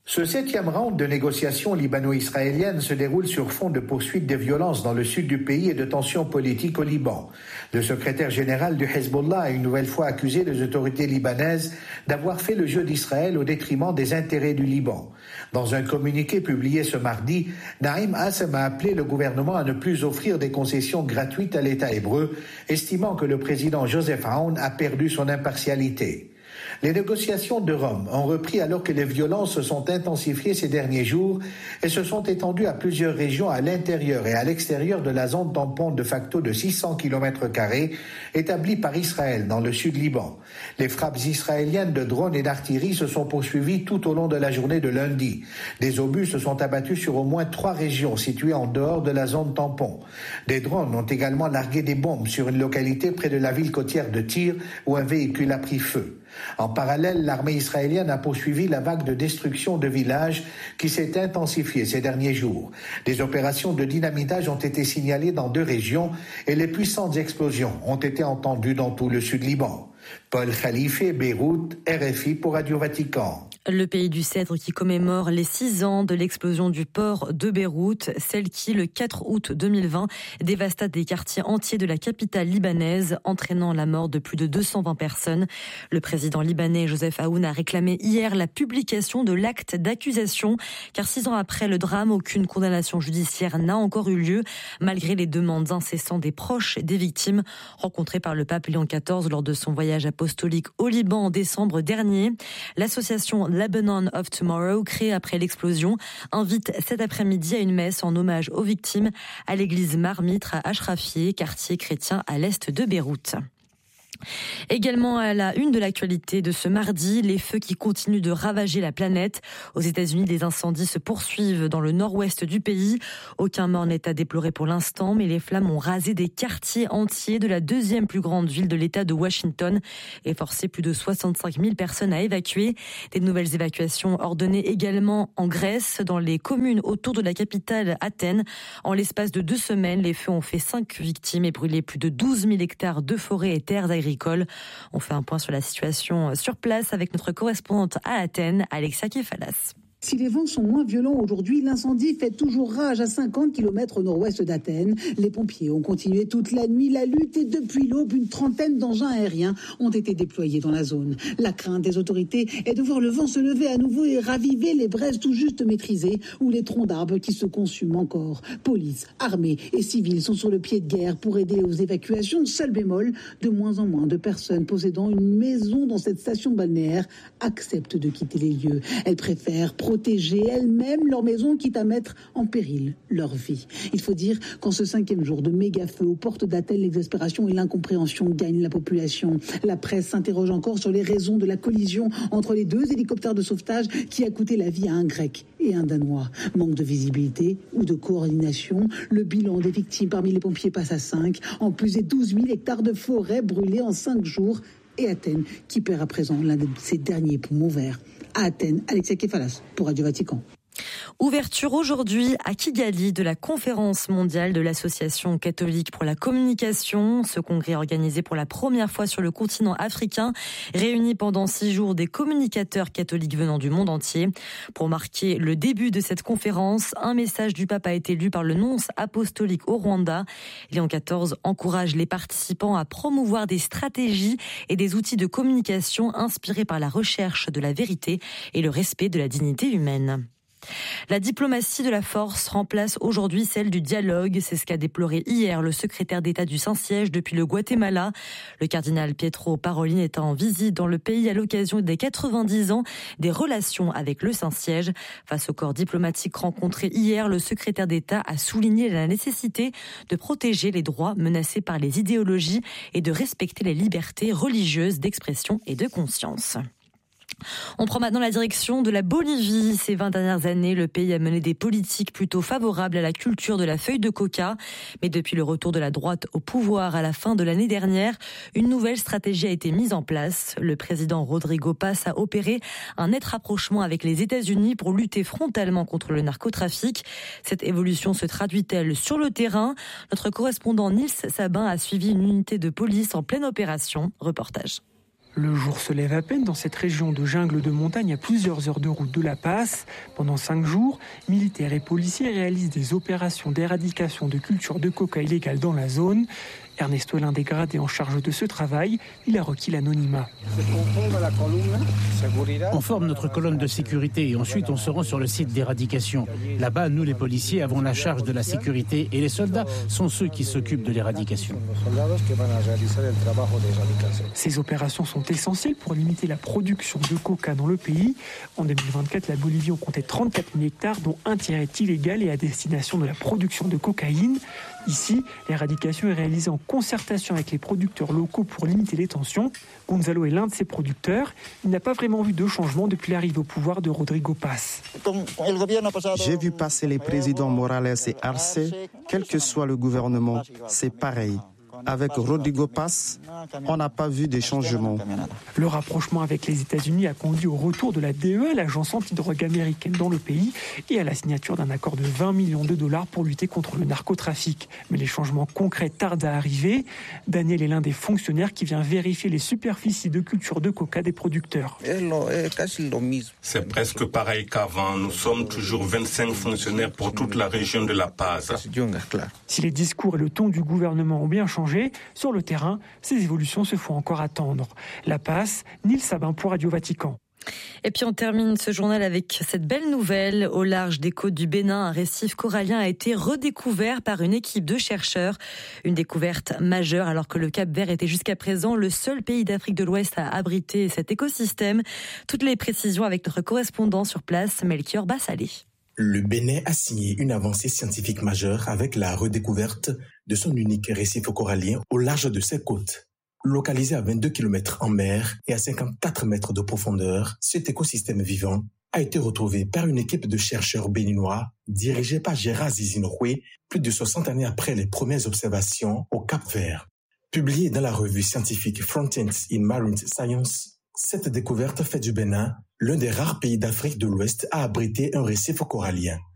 Ce 7e round de négociations libano-israéliennes se déroule sur fond de poursuite des violences dans le sud du pays et de tensions politiques au Liban. Le secrétaire général du Hezbollah a une nouvelle fois accusé les autorités libanaises d'avoir fait le jeu d'Israël au détriment des intérêts du Liban. Dans un communiqué publié ce mardi, Naïm Assem a appelé le gouvernement à ne plus offrir des concessions gratuites à l'État hébreu, estimant que le président Joseph Aoun a perdu son impartialité. Les négociations de Rome ont repris alors que les violences se sont intensifiées ces derniers jours et se sont étendues à plusieurs régions à l'intérieur et à l'extérieur de la zone tampon de facto de 600 km² établie par Israël dans le sud Liban. Les frappes israéliennes de drones et d'artillerie se sont poursuivies tout au long de la journée de lundi. Des obus se sont abattus sur au moins 3 régions situées en dehors de la zone tampon. Des drones ont également largué des bombes sur une localité près de la ville côtière de Tyr où un véhicule a pris feu. En parallèle, l'armée israélienne a poursuivi la vague de destruction de villages qui s'est intensifiée ces derniers jours. Des opérations de dynamitage ont été signalées dans 2 régions et les puissantes explosions ont été entendues dans tout le sud Liban. Paul Khalife, Beyrouth, RFI pour Radio Vatican. Le pays du Cèdre qui commémore les 6 ans de l'explosion du port de Beyrouth, celle qui, le 4 août 2020, dévasta des quartiers entiers de la capitale libanaise, entraînant la mort de plus de 220 personnes. Le président libanais Joseph Aoun a réclamé hier la publication de l'acte d'accusation, car 6 ans après le drame, aucune condamnation judiciaire n'a encore eu lieu, malgré les demandes incessantes des proches des victimes, rencontrés par le pape Léon XIV lors de son voyage apostolique au Liban en décembre dernier. L'association Lebanon of Tomorrow, créée après l'explosion, invite cet après-midi à une messe en hommage aux victimes à l'église Marmitre à Ashrafieh, quartier chrétien à l'est de Beyrouth. Également à la une de l'actualité de ce mardi, les feux qui continuent de ravager la planète. Aux États-Unis, les incendies se poursuivent dans le nord-ouest du pays. Aucun mort n'est à déplorer pour l'instant, mais les flammes ont rasé des quartiers entiers de la 2e plus grande ville de l'État de Washington et forcé plus de 65 000 personnes à évacuer. Des nouvelles évacuations ordonnées également en Grèce, dans les communes autour de la capitale Athènes. En l'espace de 2 semaines, les feux ont fait 5 victimes et brûlé plus de 12 000 hectares de forêts et terres agricoles. On fait un point sur la situation sur place avec notre correspondante à Athènes, Alexia Kefalas. Si les vents sont moins violents aujourd'hui, l'incendie fait toujours rage à 50 km au nord-ouest d'Athènes. Les pompiers ont continué toute la nuit la lutte et depuis l'aube, une trentaine d'engins aériens ont été déployés dans la zone. La crainte des autorités est de voir le vent se lever à nouveau et raviver les braises tout juste maîtrisées ou les troncs d'arbres qui se consument encore. Police, armée et civils sont sur le pied de guerre pour aider aux évacuations. Seul bémol, de moins en moins de personnes possédant une maison dans cette station balnéaire acceptent de quitter les lieux. Elles préfèrent protéger elles-mêmes leur maison, quitte à mettre en péril leur vie. Il faut dire qu'en ce 5e jour de méga-feu aux portes d'Athènes, l'exaspération et l'incompréhension gagnent la population. La presse s'interroge encore sur les raisons de la collision entre les 2 hélicoptères de sauvetage qui a coûté la vie à un Grec et un Danois. Manque de visibilité ou de coordination, le bilan des victimes parmi les pompiers passe à 5, en plus des 12 000 hectares de forêt brûlés en 5 jours. Et Athènes qui perd à présent l'un de ses derniers poumons verts. À Athènes, Alexia Kefalas pour Radio Vatican. Ouverture aujourd'hui à Kigali de la conférence mondiale de l'Association catholique pour la communication. Ce congrès organisé pour la première fois sur le continent africain réunit pendant 6 jours des communicateurs catholiques venant du monde entier. Pour marquer le début de cette conférence, un message du pape a été lu par le nonce apostolique au Rwanda. Léon XIV encourage les participants à promouvoir des stratégies et des outils de communication inspirés par la recherche de la vérité et le respect de la dignité humaine. La diplomatie de la force remplace aujourd'hui celle du dialogue. C'est ce qu'a déploré hier le secrétaire d'État du Saint-Siège depuis le Guatemala. Le cardinal Pietro Parolin est en visite dans le pays à l'occasion des 90 ans des relations avec le Saint-Siège. Face au corps diplomatique rencontré hier, le secrétaire d'État a souligné la nécessité de protéger les droits menacés par les idéologies et de respecter les libertés religieuses d'expression et de conscience. On prend maintenant la direction de la Bolivie. Ces 20 dernières années, le pays a mené des politiques plutôt favorables à la culture de la feuille de coca. Mais depuis le retour de la droite au pouvoir à la fin de l'année dernière, une nouvelle stratégie a été mise en place. Le président Rodrigo Paz a opéré un net rapprochement avec les États-Unis pour lutter frontalement contre le narcotrafic. Cette évolution se traduit-elle sur le terrain ? Notre correspondant Nils Sabin a suivi une unité de police en pleine opération. Reportage. Le jour se lève à peine dans cette région de jungle de montagne à plusieurs heures de route de La Paz. Pendant 5 jours, militaires et policiers réalisent des opérations d'éradication de culture de coca illégale dans la zone. Ernesto est l'un des gradés en charge de ce travail. Il a requis l'anonymat. On forme notre colonne de sécurité et ensuite on se rend sur le site d'éradication. Là-bas, nous les policiers avons la charge de la sécurité et les soldats sont ceux qui s'occupent de l'éradication. Ces opérations sont essentielles pour limiter la production de coca dans le pays. En 2024, la Bolivie en comptait 34 000 hectares, dont un tiers est illégal et à destination de la production de cocaïne. Ici, l'éradication est réalisée en concertation avec les producteurs locaux pour limiter les tensions. Gonzalo est l'un de ces producteurs. Il n'a pas vraiment vu de changement depuis l'arrivée au pouvoir de Rodrigo Paz. J'ai vu passer les présidents Morales et Arce. Quel que soit le gouvernement, c'est pareil. Avec Rodrigo Paz, on n'a pas vu des changements. Le rapprochement avec les États-Unis a conduit au retour de la DEA, l'agence antidrogue américaine, dans le pays et à la signature d'un accord de 20 millions de dollars pour lutter contre le narcotrafic. Mais les changements concrets tardent à arriver. Daniel est l'un des fonctionnaires qui vient vérifier les superficies de culture de coca des producteurs. C'est presque pareil qu'avant. Nous sommes toujours 25 fonctionnaires pour toute la région de La Paz. Si les discours et le ton du gouvernement ont bien changé, sur le terrain, ces évolutions se font encore attendre. La Paz, Nils Sabin pour Radio Vatican. Et puis on termine ce journal avec cette belle nouvelle. Au large des côtes du Bénin, un récif corallien a été redécouvert par une équipe de chercheurs. Une découverte majeure alors que le Cap-Vert était jusqu'à présent le seul pays d'Afrique de l'Ouest à abriter cet écosystème. Toutes les précisions avec notre correspondant sur place, Melchior Bassalé. Le Bénin a signé une avancée scientifique majeure avec la redécouverte de son unique récif corallien au large de ses côtes. Localisé à 22 km en mer et à 54 mètres de profondeur, cet écosystème vivant a été retrouvé par une équipe de chercheurs béninois dirigée par Gérard Zizinoué plus de 60 années après les premières observations au Cap-Vert. Publiée dans la revue scientifique Frontiers in Marine Science, cette découverte fait du Bénin l'un des rares pays d'Afrique de l'Ouest à abriter un récif corallien.